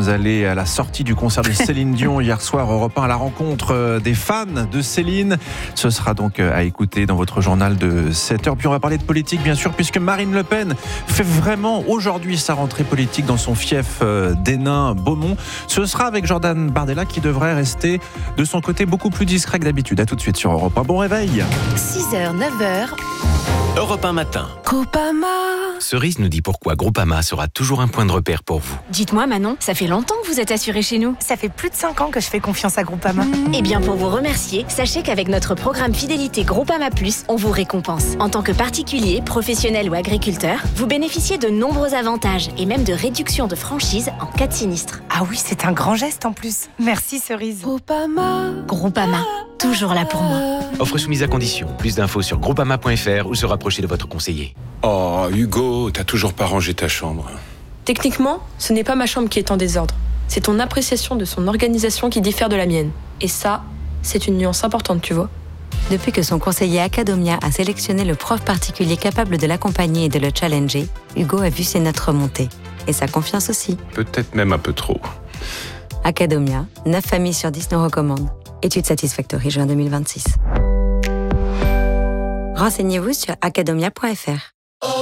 sommes allés à la sortie du concert de Céline Dion hier soir, Europe un, à la rencontre des fans de Céline. Ce sera donc à écouter dans votre journal de sept heures. Puis on va parler de politique, bien sûr, puisque Marine Le Pen fait vraiment aujourd'hui sa rentrée politique dans son fief d'Hénin-Beaumont. Ce sera avec Jordan Bardella qui devrait rester de son côté beaucoup plus discret que d'habitude. À tout de suite sur Europe un. Bon réveil. six heures, neuf heures. Europe un matin. Groupama. Cerise nous dit pourquoi Groupama sera toujours un point de repère pour vous. Dites-moi Manon, ça fait longtemps que vous êtes assurée chez nous. Ça fait plus de cinq ans que je fais confiance à Groupama. Mmh. Eh bien pour vous remercier, sachez qu'avec notre programme fidélité Groupama Plus, on vous récompense. En tant que particulier, professionnel ou agriculteur, vous bénéficiez de nombreux avantages et même de réductions de franchise en cas de sinistre. Ah oui, c'est un grand geste en plus. Merci Cerise. Groupama. Groupama, toujours là pour moi. Offre soumise à condition. Plus d'infos sur groupama point f r ou se rapprocher de votre conseiller. Oh, Hugo, t'as toujours pas rangé ta chambre. Techniquement, ce n'est pas ma chambre qui est en désordre. C'est ton appréciation de son organisation qui diffère de la mienne. Et ça, c'est une nuance importante, tu vois. Depuis que son conseiller Academia a sélectionné le prof particulier capable de l'accompagner et de le challenger, Hugo a vu ses notes remonter. Et sa confiance aussi. Peut-être même un peu trop. Academia, neuf familles sur dix nous recommandent. Étude Satisfactory, juin deux mille vingt-six. Renseignez-vous sur academia point f r.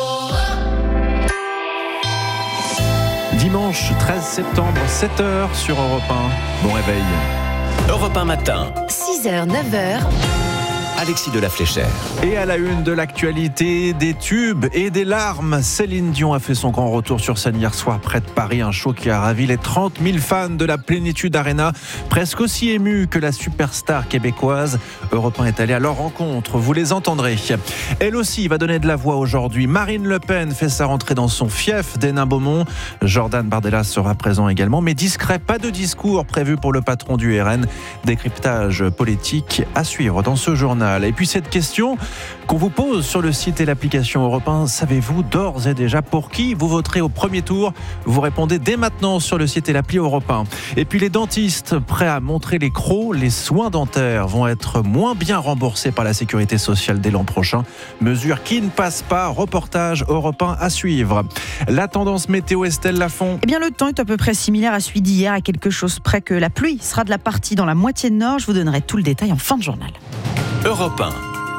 Dimanche treize septembre, sept heures sur Europe un. Bon réveil. Europe un matin. six heures, neuf heures. Alexis de la Fléchère. Et à la une de l'actualité, des tubes et des larmes. Céline Dion a fait son grand retour sur scène hier soir près de Paris. Un show qui a ravi les trente mille fans de la Plénitude Arena. Presque aussi émus que la superstar québécoise. Europe un est allé à leur rencontre. Vous les entendrez. Elle aussi va donner de la voix aujourd'hui. Marine Le Pen fait sa rentrée dans son fief d'Hénin-Beaumont. Jordan Bardella sera présent également. Mais discret, pas de discours prévu pour le patron du R N. Décryptage politique à suivre dans ce journal. Et puis cette question qu'on vous pose sur le site et l'application Europe un, savez-vous d'ores et déjà pour qui vous voterez au premier tour? Vous répondez dès maintenant sur le site et l'appli Europe un. Et puis les dentistes prêts à montrer les crocs, les soins dentaires vont être moins bien remboursés par la sécurité sociale dès l'an prochain. Mesure qui ne passe pas, reportage Europe un à suivre. La tendance météo, Estelle Lafont. Eh bien le temps est à peu près similaire à celui d'hier, à quelque chose près que la pluie sera de la partie dans la moitié nord. Je vous donnerai tout le détail en fin de journal. Europe un.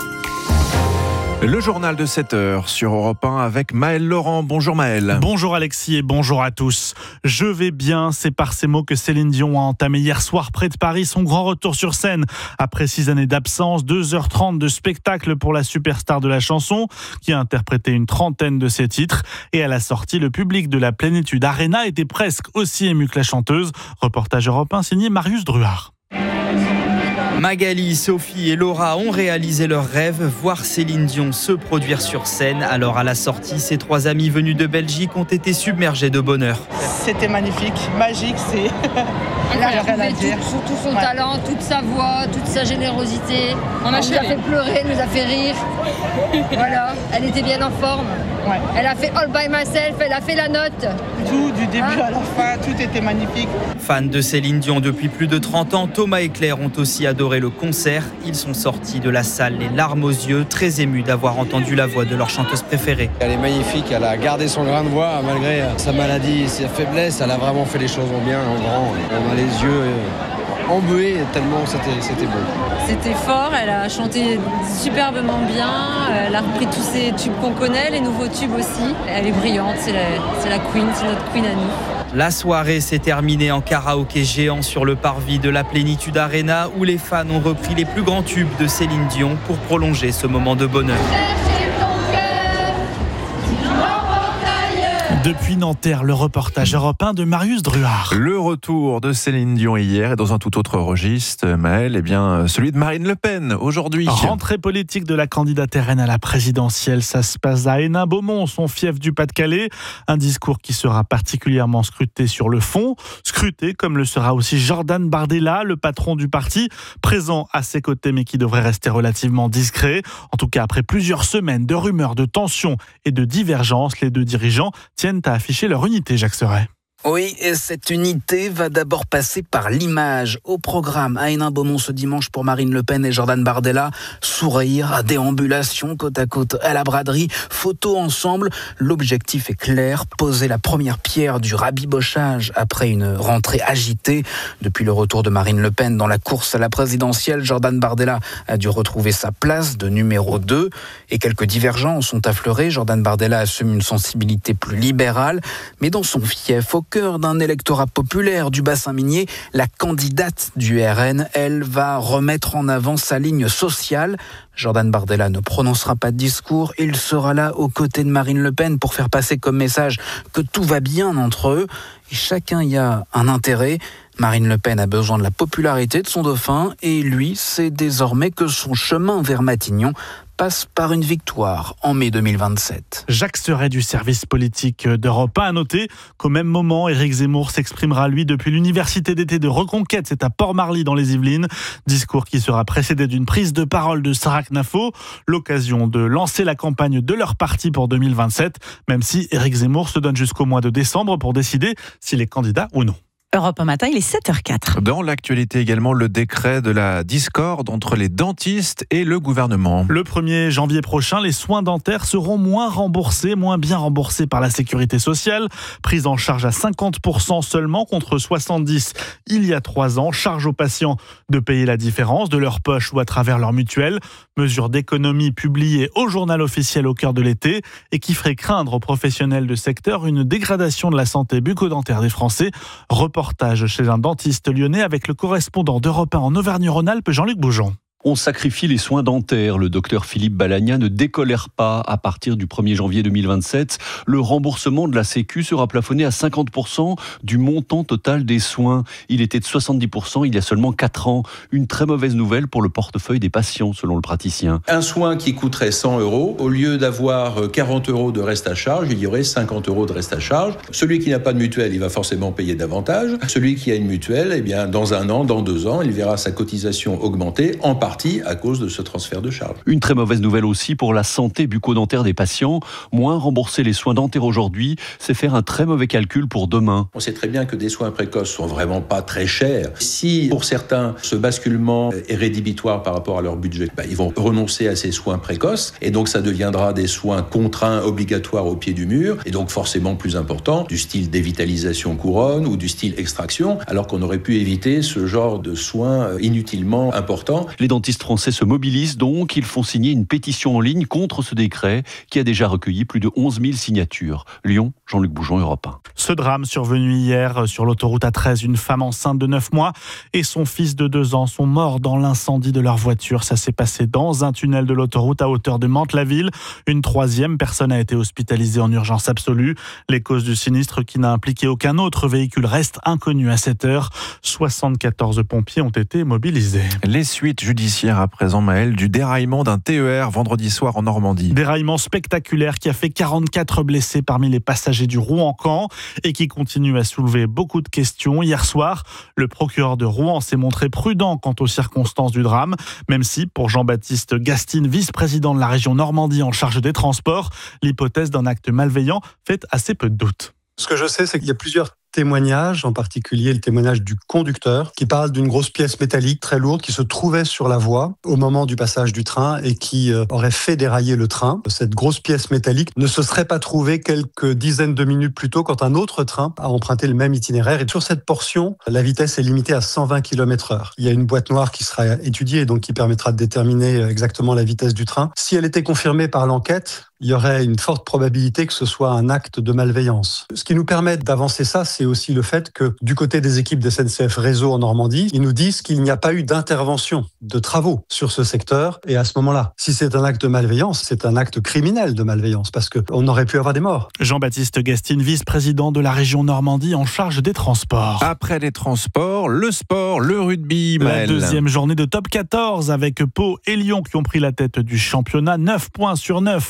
Le journal de sept heures sur Europe un avec Maël Laurent. Bonjour Maël. Bonjour Alexis et bonjour à tous. Je vais bien, c'est par ces mots que Céline Dion a entamé hier soir près de Paris son grand retour sur scène. Après six années d'absence, deux heures trente de spectacle pour la superstar de la chanson qui a interprété une trentaine de ses titres. Et à la sortie, le public de la Plénitude Arena était presque aussi ému que la chanteuse. Reportage Europe un signé Marius Druard. Magali, Sophie et Laura ont réalisé leur rêve, voir Céline Dion se produire sur scène. Alors à la sortie, ces trois amis venus de Belgique ont été submergés de bonheur. C'était magnifique, magique, c'est... Elle a retrouvé tout, tout son ouais. talent, toute sa voix, toute sa générosité. On a nous a fait pleurer, elle nous a fait rire. Voilà, elle était bien en forme. Ouais. Elle a fait All By Myself, elle a fait la note. Tout, du début hein à la fin, tout était magnifique. Fans de Céline Dion depuis plus de trente ans, Thomas et Claire ont aussi adoré le concert. Ils sont sortis de la salle les larmes aux yeux, très émus d'avoir entendu la voix de leur chanteuse préférée. Elle est magnifique, elle a gardé son grain de voix malgré sa maladie, sa faiblesse. Elle a vraiment fait les choses en bien, en grand. On a les yeux embués tellement c'était, c'était beau. C'était fort, elle a chanté superbement bien, elle a repris tous ces tubes qu'on connaît, les nouveaux tubes aussi. Elle est brillante, c'est la, c'est la queen, c'est notre queen à nous. La soirée s'est terminée en karaoké géant sur le parvis de la Plénitude Arena où les fans ont repris les plus grands tubes de Céline Dion pour prolonger ce moment de bonheur. Depuis Nanterre, le reportage Europe un de Marius Druard. Le retour de Céline Dion hier et dans un tout autre registre, Maël, eh bien, celui de Marine Le Pen aujourd'hui. Rentrée politique de la candidate R N à la présidentielle, ça se passe à Hénin-Beaumont, son fief du Pas-de-Calais. Un discours qui sera particulièrement scruté sur le fond, scruté comme le sera aussi Jordan Bardella, le patron du parti, présent à ses côtés mais qui devrait rester relativement discret. En tout cas, après plusieurs semaines de rumeurs, de tensions et de divergences, les deux dirigeants tiennent à afficher leur unité, Jacques Serret. Oui, et cette unité va d'abord passer par l'image. Au programme à Hénin-Beaumont ce dimanche pour Marine Le Pen et Jordan Bardella. Sourire, déambulation côte à côte à la braderie, photos ensemble. L'objectif est clair, poser la première pierre du rabibochage après une rentrée agitée. Depuis le retour de Marine Le Pen dans la course à la présidentielle, Jordan Bardella a dû retrouver sa place de numéro deux. Et quelques divergences ont affleuré. Jordan Bardella assume une sensibilité plus libérale, mais dans son fief, au cœur d'un électorat populaire du bassin minier, la candidate du R N, elle, va remettre en avant sa ligne sociale. Jordan Bardella ne prononcera pas de discours, il sera là aux côtés de Marine Le Pen pour faire passer comme message que tout va bien entre eux. Et chacun y a un intérêt. Marine Le Pen a besoin de la popularité de son dauphin et lui sait désormais que son chemin vers Matignon passe par une victoire en mai deux mille vingt-sept. Jacques Serret du service politique d'Europe un a noté qu'au même moment, Éric Zemmour s'exprimera lui depuis l'université d'été de Reconquête, c'est à Port-Marly dans les Yvelines. Discours qui sera précédé d'une prise de parole de Sarah Knafo, l'occasion de lancer la campagne de leur parti pour deux mille vingt-sept, même si Éric Zemmour se donne jusqu'au mois de décembre pour décider s'il est candidat ou non. Europe un matin, il est sept heures quatre. Dans l'actualité également, le décret de la discorde entre les dentistes et le gouvernement. Le premier janvier prochain, les soins dentaires seront moins remboursés, moins bien remboursés par la sécurité sociale. Prise en charge à cinquante pour cent seulement contre soixante-dix il y a trois ans. Charge aux patients de payer la différence de leur poche ou à travers leur mutuelle. Mesure d'économie publiée au journal officiel au cœur de l'été et qui ferait craindre aux professionnels de secteur une dégradation de la santé bucco-dentaire des Français. Reportage chez un dentiste lyonnais avec le correspondant d'Europe un en Auvergne-Rhône-Alpes, Jean-Luc Bougeon. On sacrifie les soins dentaires. Le docteur Philippe Balagna ne décolère pas. À partir du premier janvier deux mille vingt-sept, le remboursement de la Sécu sera plafonné à cinquante pour cent du montant total des soins. Il était de soixante-dix pour cent il y a seulement quatre ans. Une très mauvaise nouvelle pour le portefeuille des patients, selon le praticien. Un soin qui coûterait cent euros, au lieu d'avoir quarante euros de reste à charge, il y aurait cinquante euros de reste à charge. Celui qui n'a pas de mutuelle, il va forcément payer davantage. Celui qui a une mutuelle, eh bien, dans un an, dans deux ans, il verra sa cotisation augmenter, en partie à cause de ce transfert de charges. Une très mauvaise nouvelle aussi pour la santé bucco-dentaire des patients. Moins rembourser les soins dentaires aujourd'hui, c'est faire un très mauvais calcul pour demain. On sait très bien que des soins précoces sont vraiment pas très chers. Si pour certains, ce basculement est rédhibitoire par rapport à leur budget, ben, ils vont renoncer à ces soins précoces et donc ça deviendra des soins contraints, obligatoires au pied du mur et donc forcément plus importants, du style dévitalisation couronne ou du style extraction, alors qu'on aurait pu éviter ce genre de soins inutilement importants. Les dentistes français se mobilisent donc, ils font signer une pétition en ligne contre ce décret qui a déjà recueilli plus de onze mille signatures. Lyon, Jean-Luc Bougeon, Europe un. Ce drame survenu hier sur l'autoroute A treize, une femme enceinte de neuf mois et son fils de deux ans sont morts dans l'incendie de leur voiture. Ça s'est passé dans un tunnel de l'autoroute à hauteur de Mantes-la-Ville. Une troisième personne a été hospitalisée en urgence absolue. Les causes du sinistre qui n'a impliqué aucun autre véhicule restent inconnues à cette heure. soixante-quatorze pompiers ont été mobilisés. Les suites judiciaires à présent, Maël, du déraillement d'un T E R vendredi soir en Normandie. Déraillement spectaculaire qui a fait quarante-quatre blessés parmi les passagers du Rouen-Caen et qui continue à soulever beaucoup de questions. Hier soir, le procureur de Rouen s'est montré prudent quant aux circonstances du drame, même si, pour Jean-Baptiste Gastine, vice-président de la région Normandie en charge des transports, l'hypothèse d'un acte malveillant fait assez peu de doute. Ce que je sais, c'est qu'il y a plusieurs témoignages, en particulier le témoignage du conducteur, qui parle d'une grosse pièce métallique très lourde qui se trouvait sur la voie au moment du passage du train et qui euh, aurait fait dérailler le train. Cette grosse pièce métallique ne se serait pas trouvée quelques dizaines de minutes plus tôt quand un autre train a emprunté le même itinéraire. Et sur cette portion, la vitesse est limitée à cent vingt kilomètres heure. Il y a une boîte noire qui sera étudiée, donc qui permettra de déterminer exactement la vitesse du train. Si elle était confirmée par l'enquête, il y aurait une forte probabilité que ce soit un acte de malveillance. Ce qui nous permet d'avancer ça, c'est aussi le fait que du côté des équipes de S N C F Réseau en Normandie, ils nous disent qu'il n'y a pas eu d'intervention, de travaux sur ce secteur. Et à ce moment-là, si c'est un acte de malveillance, c'est un acte criminel de malveillance parce qu'on aurait pu avoir des morts. Jean-Baptiste Gastine, vice-président de la région Normandie en charge des transports. Après les transports, le sport, le rugby, Maël. La deuxième journée de top quatorze avec Pau et Lyon qui ont pris la tête du championnat. neuf points sur neuf à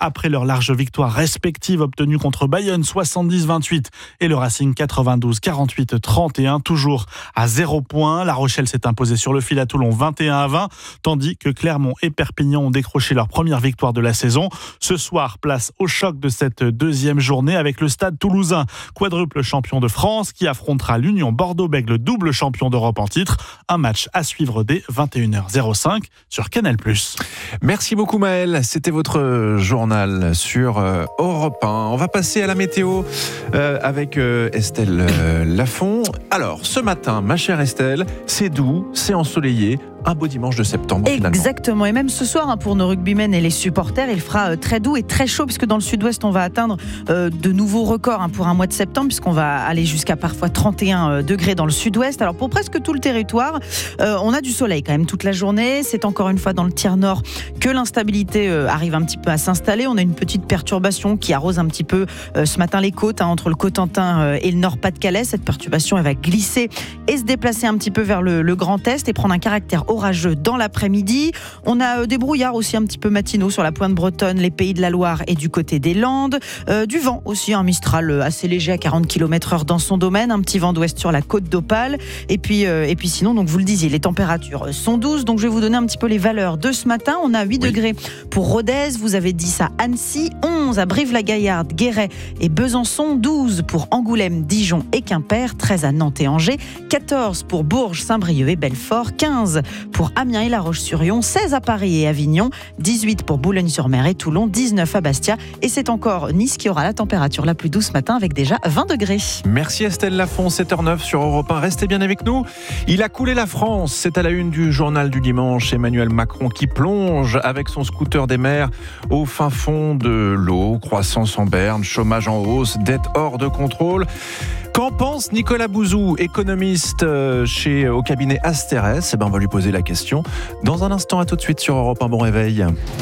après leur large victoire respective obtenue contre Bayonne soixante-dix à vingt-huit et le Racing quatre-vingt-douze quarante-huit trente et un, toujours à zéro point. La Rochelle s'est imposée sur le fil à Toulon vingt et un à vingt, tandis que Clermont et Perpignan ont décroché leur première victoire de la saison. Ce soir, place au choc de cette deuxième journée avec le Stade Toulousain, quadruple champion de France, qui affrontera l'Union Bordeaux-Bègles, double champion d'Europe en titre. Un match à suivre dès vingt et une heures cinq sur Canal plus. Merci beaucoup Maël, c'était votre journal sur euh, Europe un. On va passer à la météo euh, avec euh, Estelle euh, Lafont. Alors, ce matin, ma chère Estelle, c'est doux, c'est ensoleillé. Un beau dimanche de septembre. Exactement, et même ce soir, hein, pour nos rugbymen et les supporters, il fera euh, très doux et très chaud, puisque dans le sud-ouest, on va atteindre euh, de nouveaux records hein, pour un mois de septembre, puisqu'on va aller jusqu'à parfois trente et un degrés dans le sud-ouest. Alors pour presque tout le territoire, euh, on a du soleil quand même toute la journée. C'est encore une fois dans le tiers nord que l'instabilité euh, arrive un petit peu à s'installer. On a une petite perturbation qui arrose un petit peu euh, ce matin les côtes, hein, entre le Cotentin euh, et le Nord-Pas-de-Calais. Cette perturbation, elle va glisser et se déplacer un petit peu vers le, le Grand Est et prendre un caractère orageux dans l'après-midi. On a des brouillards aussi un petit peu matinaux sur la pointe bretonne, les Pays de la Loire et du côté des Landes. Euh, du vent aussi, un Mistral assez léger à quarante kilomètres heure dans son domaine, un petit vent d'ouest sur la côte d'Opale. Et puis, euh, et puis sinon, donc vous le disiez, les températures sont douces. Donc je vais vous donner un petit peu les valeurs de ce matin. On a huit oui. degrés pour Rodez, vous avez dix à Annecy, onze à Brive-la-Gaillarde, Guéret et Besançon, douze pour Angoulême, Dijon et Quimper, treize à Nantes et Angers, quatorze pour Bourges, Saint-Brieuc et Belfort, quinze pour Amiens et La Roche-sur-Yon, seize à Paris et Avignon, dix-huit pour Boulogne-sur-Mer et Toulon, dix-neuf à Bastia. Et c'est encore Nice qui aura la température la plus douce ce matin avec déjà vingt degrés. Merci Estelle Lafont, sept heures neuf sur Europe un. Restez bien avec nous. Il a coulé la France. C'est à la une du journal du dimanche. Emmanuel Macron qui plonge avec son scooter des mers au fin fond de l'eau. Croissance en berne, chômage en hausse, dette hors de contrôle. Qu'en pense Nicolas Bouzou, économiste chez, au cabinet Asterès? Eh ben, on va lui poser la question dans un instant. À tout de suite sur Europe un. Bon réveil.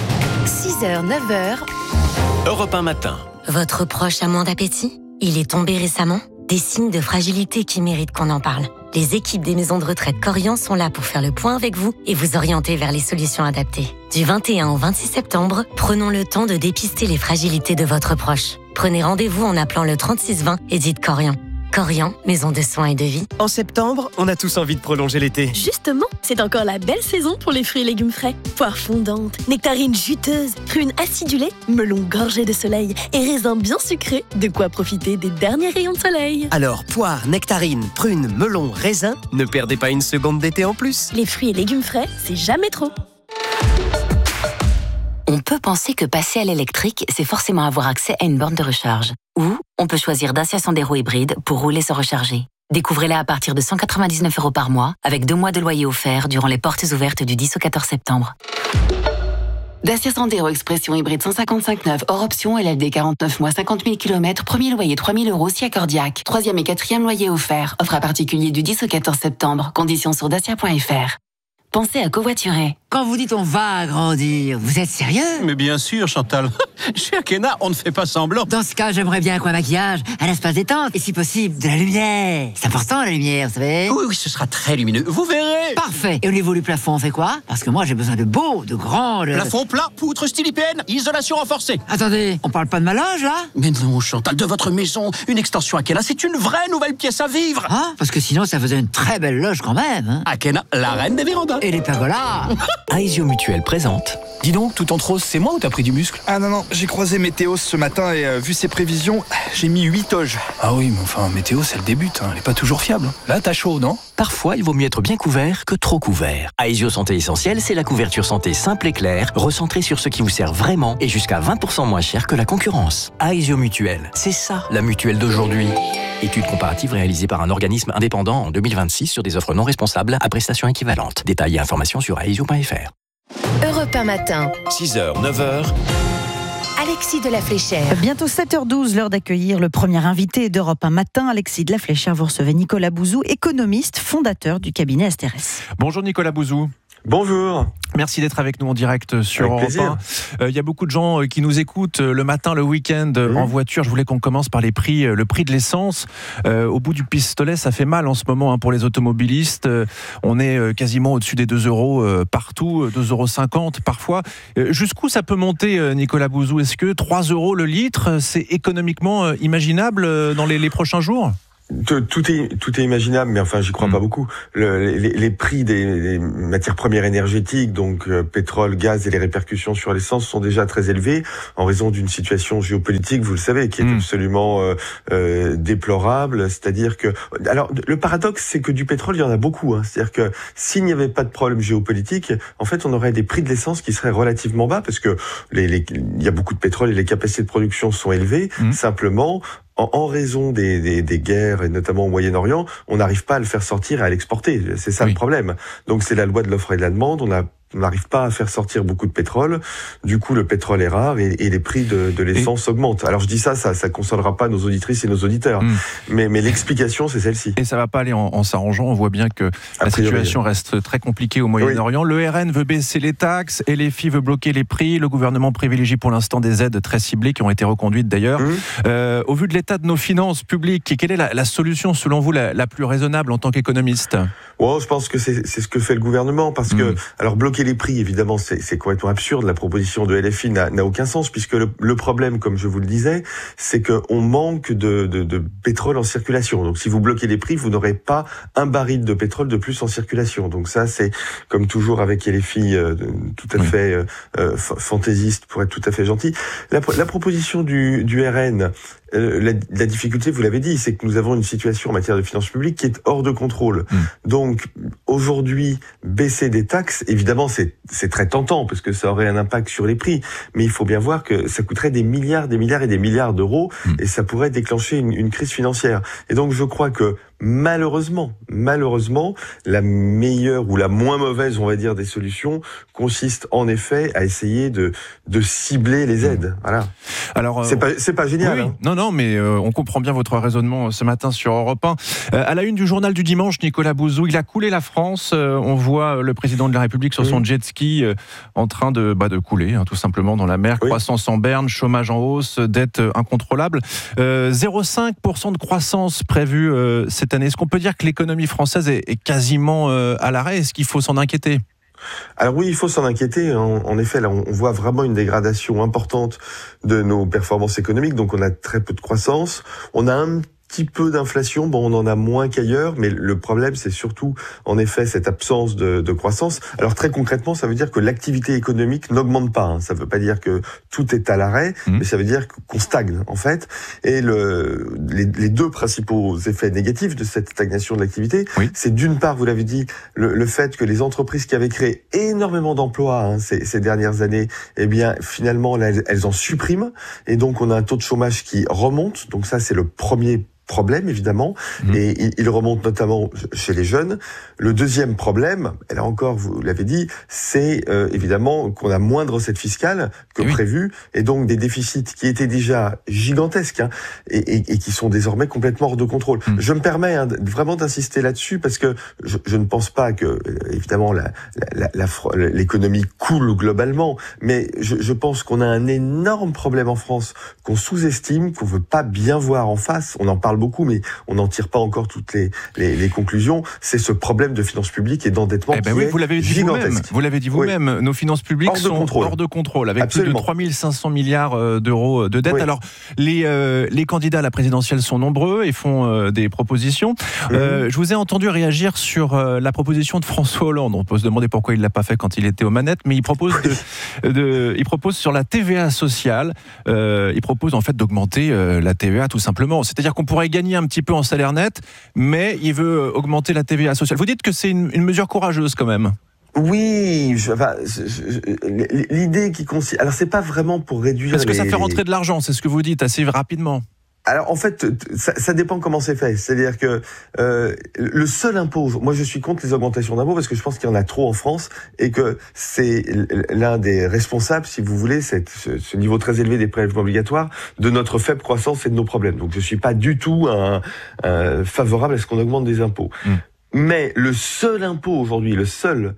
six heures, neuf heures. Europe un matin. Votre proche a moins d'appétit? Il est tombé récemment? Des signes de fragilité qui méritent qu'on en parle. Les équipes des maisons de retraite Corian sont là pour faire le point avec vous et vous orienter vers les solutions adaptées. Du vingt et un au vingt-six septembre, prenons le temps de dépister les fragilités de votre proche. Prenez rendez-vous en appelant le trente-six vingt et dites Corian. Corian, maison de soins et de vie. En septembre, on a tous envie de prolonger l'été. Justement, c'est encore la belle saison pour les fruits et légumes frais. Poires fondantes, nectarines juteuses, prunes acidulées, melons gorgés de soleil et raisins bien sucrés. De quoi profiter des derniers rayons de soleil. Alors, poires, nectarines, prunes, melons, raisins, ne perdez pas une seconde d'été en plus. Les fruits et légumes frais, c'est jamais trop. On peut penser que passer à l'électrique, c'est forcément avoir accès à une borne de recharge. Ou on peut choisir Dacia Sandero hybride pour rouler sans recharger. Découvrez-la à partir de cent quatre-vingt-dix-neuf euros par mois, avec deux mois de loyer offert durant les portes ouvertes du dix au quatorze septembre. Dacia Sandero Expression hybride cent cinquante-cinq neuf, hors option, L L D quarante-neuf mois, cinquante mille kilomètres, premier loyer trois mille euros si accordiaque. Troisième et quatrième loyer offert. Offre à particulier du dix au quatorze septembre. Conditions sur dacia point f r. Pensez à covoiturer. Quand vous dites on va agrandir, vous êtes sérieux? Mais bien sûr, Chantal. Chez Akena, on ne fait pas semblant. Dans ce cas, j'aimerais bien un coin maquillage, un espace détente, et si possible, de la lumière. C'est important, la lumière, vous savez? Oui, oui, ce sera très lumineux. Vous verrez. Parfait. Et au niveau du plafond, on fait quoi? Parce que moi, j'ai besoin de beau, de grand... De... Plafond plat, poutre style I P N, isolation renforcée. Attendez, on parle pas de ma loge, là? Mais non, Chantal, de votre maison, une extension Akena, c'est une vraie nouvelle pièce à vivre. Ah, parce que sinon, ça faisait une très belle loge quand même. Hein. Akena, la reine des vérandas. Et les pergolas. Aesio Mutuel présente. Dis donc, tout en rose, c'est moi ou t'as pris du muscle? Ah non, non, j'ai croisé Météo ce matin et euh, vu ses prévisions, j'ai mis huit toges. Ah oui, mais enfin, Météo, c'est le début, hein. Elle est pas toujours fiable. Là, t'as chaud, non? Parfois, il vaut mieux être bien couvert que trop couvert. Aesio Santé Essentielle, c'est la couverture santé simple et claire, recentrée sur ce qui vous sert vraiment et jusqu'à vingt pour cent moins cher que la concurrence. Aesio Mutuel, c'est ça, la mutuelle d'aujourd'hui. Étude comparative réalisée par un organisme indépendant en deux mille vingt-six sur des offres non responsables à prestations équivalentes. Détails et informations sur aesio point f r. Europe un matin. six heures, neuf heures. Alexis de la Fléchère. Bientôt sept heures douze, l'heure d'accueillir le premier invité d'Europe un matin. Alexis de la Fléchère, vous recevez Nicolas Bouzou, économiste, fondateur du cabinet Asterès. Bonjour Nicolas Bouzou. Bonjour. Merci d'être avec nous en direct sur Europe un. Il euh, y a beaucoup de gens qui nous écoutent le matin, le week-end, mmh. en voiture. Je voulais qu'on commence par les prix, le prix de l'essence. Euh, au bout du pistolet, ça fait mal en ce moment hein, pour les automobilistes. Euh, on est quasiment au-dessus des deux euros euh, partout, deux euros cinquante parfois. Euh, jusqu'où ça peut monter, euh, Nicolas Bouzou? Est-ce que trois euros le litre, c'est économiquement euh, imaginable euh, dans les, les prochains jours? Tout est tout est imaginable, mais enfin j'y crois mmh. pas beaucoup. Le, les, les prix des, des matières premières énergétiques, donc euh, pétrole, gaz et les répercussions sur l'essence sont déjà très élevés en raison d'une situation géopolitique, vous le savez, qui est mmh. absolument euh, euh, déplorable. C'est-à-dire que, alors le paradoxe, c'est que du pétrole il y en a beaucoup. Hein. C'est-à-dire que s'il n'y avait pas de problème géopolitique, en fait on aurait des prix de l'essence qui seraient relativement bas parce que les, les, il y a beaucoup de pétrole et les capacités de production sont élevées. Mmh. Simplement. En, en raison des, des, des guerres, et notamment au Moyen-Orient, on n'arrive pas à le faire sortir et à l'exporter. C'est ça oui. le problème. Donc c'est la loi de l'offre et de la demande. On a On n'arrive pas à faire sortir beaucoup de pétrole. Du coup, le pétrole est rare et, et les prix de, de l'essence et... augmentent. Alors, je dis ça, ça ne consolera pas nos auditrices et nos auditeurs. Mmh. Mais, mais l'explication, c'est celle-ci. Et ça ne va pas aller en, en s'arrangeant. On voit bien que la situation reste très compliquée au Moyen-Orient. Oui. Le R N veut baisser les taxes. L F I veut bloquer les prix. Le gouvernement privilégie pour l'instant des aides très ciblées qui ont été reconduites d'ailleurs. Mmh. Euh, au vu de l'état de nos finances publiques, quelle est la, la solution, selon vous, la, la plus raisonnable en tant qu'économiste? Oh, je pense que c'est, c'est ce que fait le gouvernement. Parce mmh. que, alors, bloquer les prix, évidemment, c'est, c'est complètement absurde. La proposition de L F I n'a, n'a aucun sens, puisque le, le problème, comme je vous le disais, c'est qu'on manque de, de, de pétrole en circulation. Donc, si vous bloquez les prix, vous n'aurez pas un baril de pétrole de plus en circulation. Donc ça, c'est comme toujours avec L F I, euh, tout à oui. fait euh, euh, fantaisiste, pour être tout à fait gentil. La, la proposition du, du R N, euh, la, la difficulté, vous l'avez dit, c'est que nous avons une situation en matière de finances publiques qui est hors de contrôle. Mmh. Donc, aujourd'hui, baisser des taxes, évidemment, c'est, c'est très tentant parce que ça aurait un impact sur les prix. Mais il faut bien voir que ça coûterait des milliards, des milliards et des milliards d'euros mmh. et ça pourrait déclencher une, une crise financière. Et donc, je crois que malheureusement, malheureusement, la meilleure ou la moins mauvaise, on va dire, des solutions consiste en effet à essayer de de cibler les aides. Voilà. Alors, euh, c'est pas c'est pas génial. Oui, hein. Non, non, mais euh, on comprend bien votre raisonnement ce matin sur Europe un. Euh, à la une du journal du dimanche, Nicolas Bouzou, il a coulé la France. Euh, on voit le président de la République sur oui. son jet ski euh, en train de bah, de couler, hein, tout simplement dans la mer. Oui. Croissance en berne, chômage en hausse, dette incontrôlable. Euh, zéro virgule cinq pour cent de croissance prévue euh, cette année. Est-ce qu'on peut dire que l'économie française est, est quasiment euh, à l'arrêt? Est-ce qu'il faut s'en inquiéter? Alors oui, il faut s'en inquiéter. En, en effet, là, on voit vraiment une dégradation importante de nos performances économiques. Donc, on a très peu de croissance. On a un petit peu d'inflation, bon, on en a moins qu'ailleurs, mais le problème, c'est surtout, en effet, cette absence de, de croissance. Alors, très concrètement, ça veut dire que l'activité économique n'augmente pas. Hein. Ça veut pas dire que tout est à l'arrêt, mmh. mais ça veut dire qu'on stagne, en fait. Et le, les, les deux principaux effets négatifs de cette stagnation de l'activité, oui. c'est d'une part, vous l'avez dit, le, le fait que les entreprises qui avaient créé énormément d'emplois hein, ces, ces dernières années, eh bien, finalement, là, elles, elles en suppriment. Et donc, on a un taux de chômage qui remonte. Donc ça, c'est le premier problème, évidemment, mmh. et il remonte notamment chez les jeunes. Le deuxième problème, et là encore, vous l'avez dit, c'est euh, évidemment qu'on a moins de recettes fiscales que oui. prévu, et donc des déficits qui étaient déjà gigantesques, hein, et, et, et qui sont désormais complètement hors de contrôle. Mmh. Je me permets hein, vraiment d'insister là-dessus, parce que je, je ne pense pas que, évidemment, la, la, la, la, l'économie coule globalement, mais je, je pense qu'on a un énorme problème en France, qu'on sous-estime, qu'on veut pas bien voir en face. On en parle beaucoup, mais on n'en tire pas encore toutes les, les, les conclusions. C'est ce problème de finances publiques et d'endettement eh ben qui oui, est vous l'avez dit gigantesque. Vous-même, vous l'avez dit vous-même, oui. nos finances publiques hors sont contrôle. hors de contrôle, avec Absolument. plus de trois mille cinq cents milliards d'euros de dette. Oui. Alors, les, euh, les candidats à la présidentielle sont nombreux et font euh, des propositions. Mmh. Euh, je vous ai entendu réagir sur euh, la proposition de François Hollande. On peut se demander pourquoi il ne l'a pas fait quand il était aux manettes, mais il propose, de, de, il propose sur la T V A sociale, euh, il propose en fait d'augmenter euh, la T V A tout simplement. C'est-à-dire qu'on pourrait gagner un petit peu en salaire net, mais il veut augmenter la T V A sociale. Vous dites que c'est une, une mesure courageuse quand même. Oui, je, enfin, je, je, l'idée qui consiste... Alors, c'est pas vraiment pour réduire... Parce que les, ça fait rentrer de l'argent, c'est ce que vous dites assez rapidement. Alors en fait, ça, ça dépend comment c'est fait. C'est-à-dire que euh, le seul impôt, moi je suis contre les augmentations d'impôts parce que je pense qu'il y en a trop en France et que c'est l'un des responsables, si vous voulez, cette, ce, ce niveau très élevé des prélèvements obligatoires, de notre faible croissance et de nos problèmes. Donc je suis pas du tout un, un favorable à ce qu'on augmente des impôts. Mmh. Mais le seul impôt aujourd'hui, le seul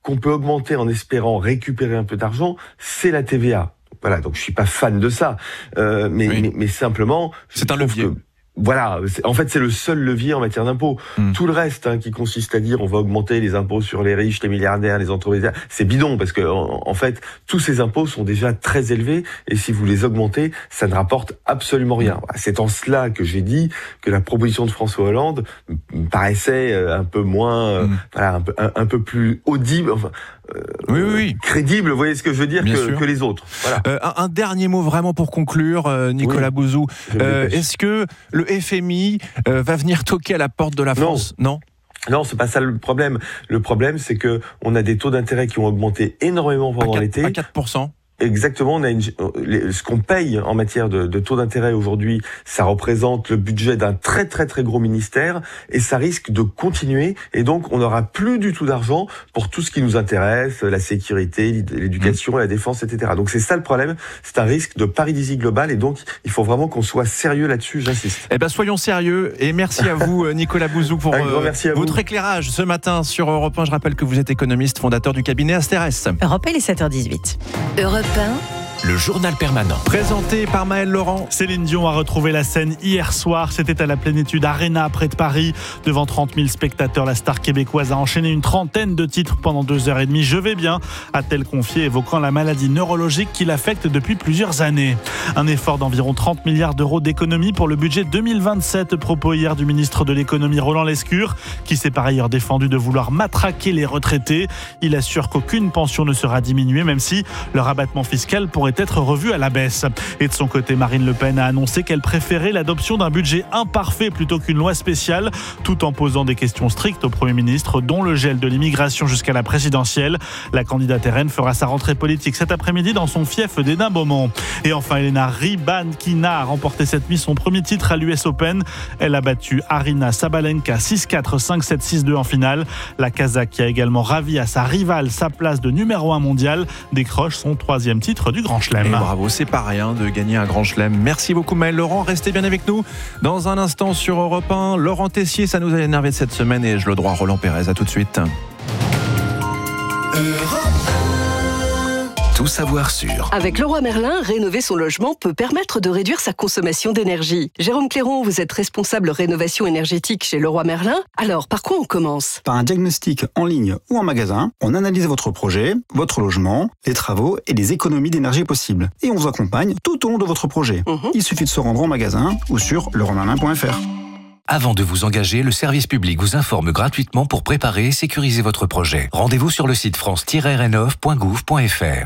qu'on peut augmenter en espérant récupérer un peu d'argent, c'est la T V A. Voilà, donc je suis pas fan de ça, euh, mais, oui. mais mais simplement, c'est un levier. Que, Voilà, en fait c'est le seul levier en matière d'impôts. Mmh. Tout le reste hein, qui consiste à dire on va augmenter les impôts sur les riches, les milliardaires, les entreprises, c'est bidon parce que en, en fait tous ces impôts sont déjà très élevés et si vous les augmentez, ça ne rapporte absolument rien. C'est en cela que j'ai dit que la proposition de François Hollande me paraissait un peu moins, mmh. voilà, un peu un, un peu plus audible. Enfin, Euh, oui, oui, oui. crédible, vous voyez ce que je veux dire, que, que les autres. Voilà. Euh, un, un dernier mot vraiment pour conclure, euh, Nicolas oui, Bouzou. Euh, est-ce que le F M I euh, va venir toquer à la porte de la France ? Non. Non Non, c'est pas ça le problème. Le problème, c'est que on a des taux d'intérêt qui ont augmenté énormément pendant l'été. À quatre pour cent. Exactement, on a une, ce qu'on paye en matière de, de taux d'intérêt aujourd'hui, ça représente le budget d'un très très très gros ministère et ça risque de continuer et donc on n'aura plus du tout d'argent pour tout ce qui nous intéresse, la sécurité, l'éducation, la défense, et cetera. Donc c'est ça le problème, c'est un risque de paralysie globale et donc il faut vraiment qu'on soit sérieux là-dessus, j'insiste. Eh ben soyons sérieux et merci à vous Nicolas Bouzou pour euh, votre vous. éclairage ce matin sur Europe un. Je rappelle que vous êtes économiste, fondateur du cabinet Asterès. Europe un, il est sept heures dix-huit. Europe le journal permanent. Présenté par Maël Laurent. Céline Dion a retrouvé la scène hier soir. C'était à la Plénitude Arena près de Paris. Devant trente mille spectateurs, la star québécoise a enchaîné une trentaine de titres pendant deux heures et demie. Je vais bien, a-t-elle confié, évoquant la maladie neurologique qui l'affecte depuis plusieurs années. Un effort d'environ trente milliards d'euros d'économie pour le budget deux mille vingt-sept. Propos hier du ministre de l'économie Roland Lescure, qui s'est par ailleurs défendu de vouloir matraquer les retraités. Il assure qu'aucune pension ne sera diminuée, même si leur abattement fiscal pourrait être revu à la baisse. Et de son côté, Marine Le Pen a annoncé qu'elle préférait l'adoption d'un budget imparfait plutôt qu'une loi spéciale, tout en posant des questions strictes au Premier ministre, dont le gel de l'immigration jusqu'à la présidentielle. La candidate R N fera sa rentrée politique cet après-midi dans son fief d'Hénin-Beaumont. Et enfin, Elena Rybakina a remporté cette nuit son premier titre à l'U S Open. Elle a battu Arina Sabalenka six quatre, cinq sept, six deux en finale. La Kazakh, qui a également ravi à sa rivale sa place de numéro un mondial, décroche son troisième titre du Grand Chelem. Et bravo, c'est pas rien de gagner un Grand Chelem. Merci beaucoup Maël Laurent, restez bien avec nous. Dans un instant sur Europe un, Laurent Tessier, ça nous a énervé cette semaine et je le droit à Roland Pérez. À tout de suite. Tout savoir sur. Avec Leroy Merlin, rénover son logement peut permettre de réduire sa consommation d'énergie. Jérôme Clairon, vous êtes responsable rénovation énergétique chez Leroy Merlin. Alors, par quoi on commence ? Par un diagnostic en ligne ou en magasin. On analyse votre projet, votre logement, les travaux et les économies d'énergie possibles. Et on vous accompagne tout au long de votre projet. Mmh. Il suffit de se rendre en magasin ou sur leroy merlin point f r. Avant de vous engager, le service public vous informe gratuitement pour préparer et sécuriser votre projet. Rendez-vous sur le site france tiret rénov point gouv point f r.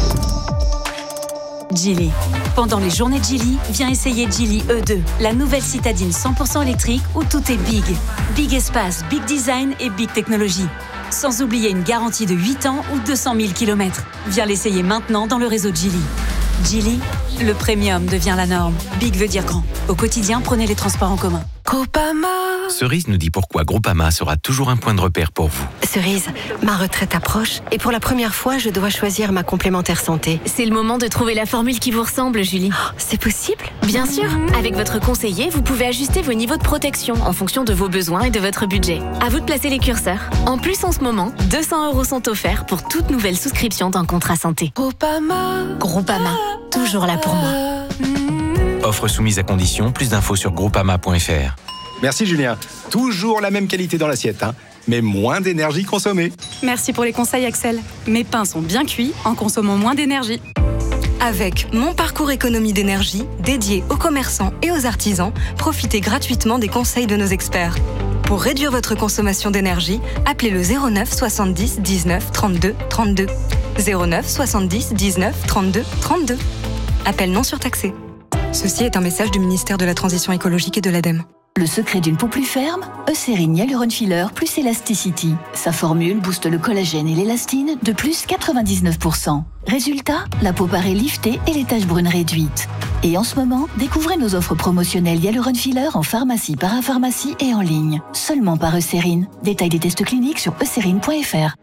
Geely. Pendant les journées Geely, viens essayer Geely E deux, la nouvelle citadine cent pour cent électrique où tout est big. Big espace, big design et big technologie. Sans oublier une garantie de huit ans ou deux cent mille kilomètres. Viens l'essayer maintenant dans le réseau Geely. Geely, le premium devient la norme. Big veut dire grand. Au quotidien, prenez les transports en commun. Groupama. Cerise nous dit pourquoi Groupama sera toujours un point de repère pour vous. Cerise, ma retraite approche et pour la première fois, je dois choisir ma complémentaire santé. C'est le moment de trouver la formule qui vous ressemble, Julie. Oh, c'est possible ? Bien sûr. Avec votre conseiller, vous pouvez ajuster vos niveaux de protection en fonction de vos besoins et de votre budget. À vous de placer les curseurs. En plus, en ce moment, deux cents euros sont offerts pour toute nouvelle souscription d'un contrat santé. Groupama. Groupama. Toujours là pour moi. Offre soumise à condition. Plus d'infos sur groupama point f r. Merci Julien. Toujours la même qualité dans l'assiette, hein, mais moins d'énergie consommée. Merci pour les conseils Axel. Mes pains sont bien cuits en consommant moins d'énergie. Avec Mon Parcours Économie d'énergie, dédié aux commerçants et aux artisans, profitez gratuitement des conseils de nos experts. Pour réduire votre consommation d'énergie, appelez le zéro neuf soixante-dix dix-neuf trente-deux trente-deux. zéro neuf soixante-dix dix-neuf trente-deux trente-deux. Appel non surtaxé. Ceci est un message du ministère de la Transition écologique et de l'ADEME. Le secret d'une peau plus ferme, Eucérine Hyaluron Filler plus Elasticity. Sa formule booste le collagène et l'élastine de plus quatre-vingt-dix-neuf pour cent. Résultat, la peau paraît liftée et les taches brunes réduites. Et en ce moment, découvrez nos offres promotionnelles Hyaluron Filler en pharmacie, parapharmacie et en ligne. Seulement par Eucérine. Détail des tests cliniques sur eucérine point f r.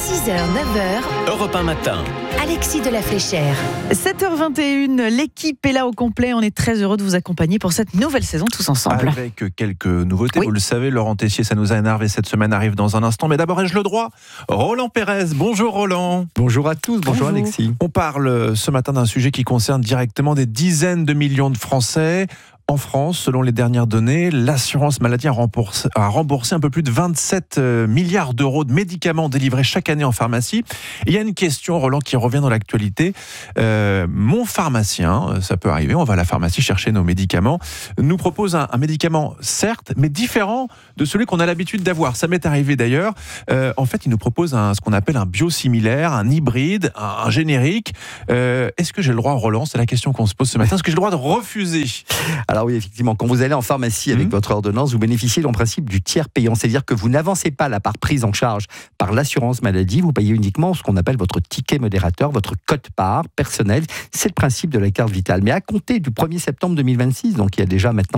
six heures, neuf heures, Europe un matin. Alexis de la Fléchère. sept heures vingt et une, l'équipe est là au complet. On est très heureux de vous accompagner pour cette nouvelle saison tous ensemble. Avec quelques nouveautés, oui. Vous le savez, Laurent Tessier, ça nous a énervé cette semaine, arrive dans un instant. Mais d'abord, ai-je le droit ? Roland Pérez, bonjour Roland. Bonjour à tous, bonjour, bonjour Alexis. On parle ce matin d'un sujet qui concerne directement des dizaines de millions de Français. En France, selon les dernières données, l'assurance maladie a remboursé, a remboursé un peu plus de vingt-sept milliards d'euros de médicaments délivrés chaque année en pharmacie. Et il y a une question, Roland, qui revient dans l'actualité. Euh, mon pharmacien, ça peut arriver, on va à la pharmacie chercher nos médicaments, nous propose un, un médicament, certes, mais différent de celui qu'on a l'habitude d'avoir. Ça m'est arrivé d'ailleurs. Euh, en fait, il nous propose un, ce qu'on appelle un biosimilaire, un hybride, un, un générique. Euh, est-ce que j'ai le droit, Roland, c'est la question qu'on se pose ce matin, est-ce que j'ai le droit de refuser ? Alors oui, effectivement, quand vous allez en pharmacie avec mmh. votre ordonnance, vous bénéficiez en principe du tiers payant, c'est-à-dire que vous n'avancez pas la part prise en charge par l'assurance maladie, vous payez uniquement ce qu'on appelle votre ticket modérateur, votre quote-part personnel. C'est le principe de la carte vitale. Mais à compter du premier septembre deux mille vingt-six, donc il y a déjà maintenant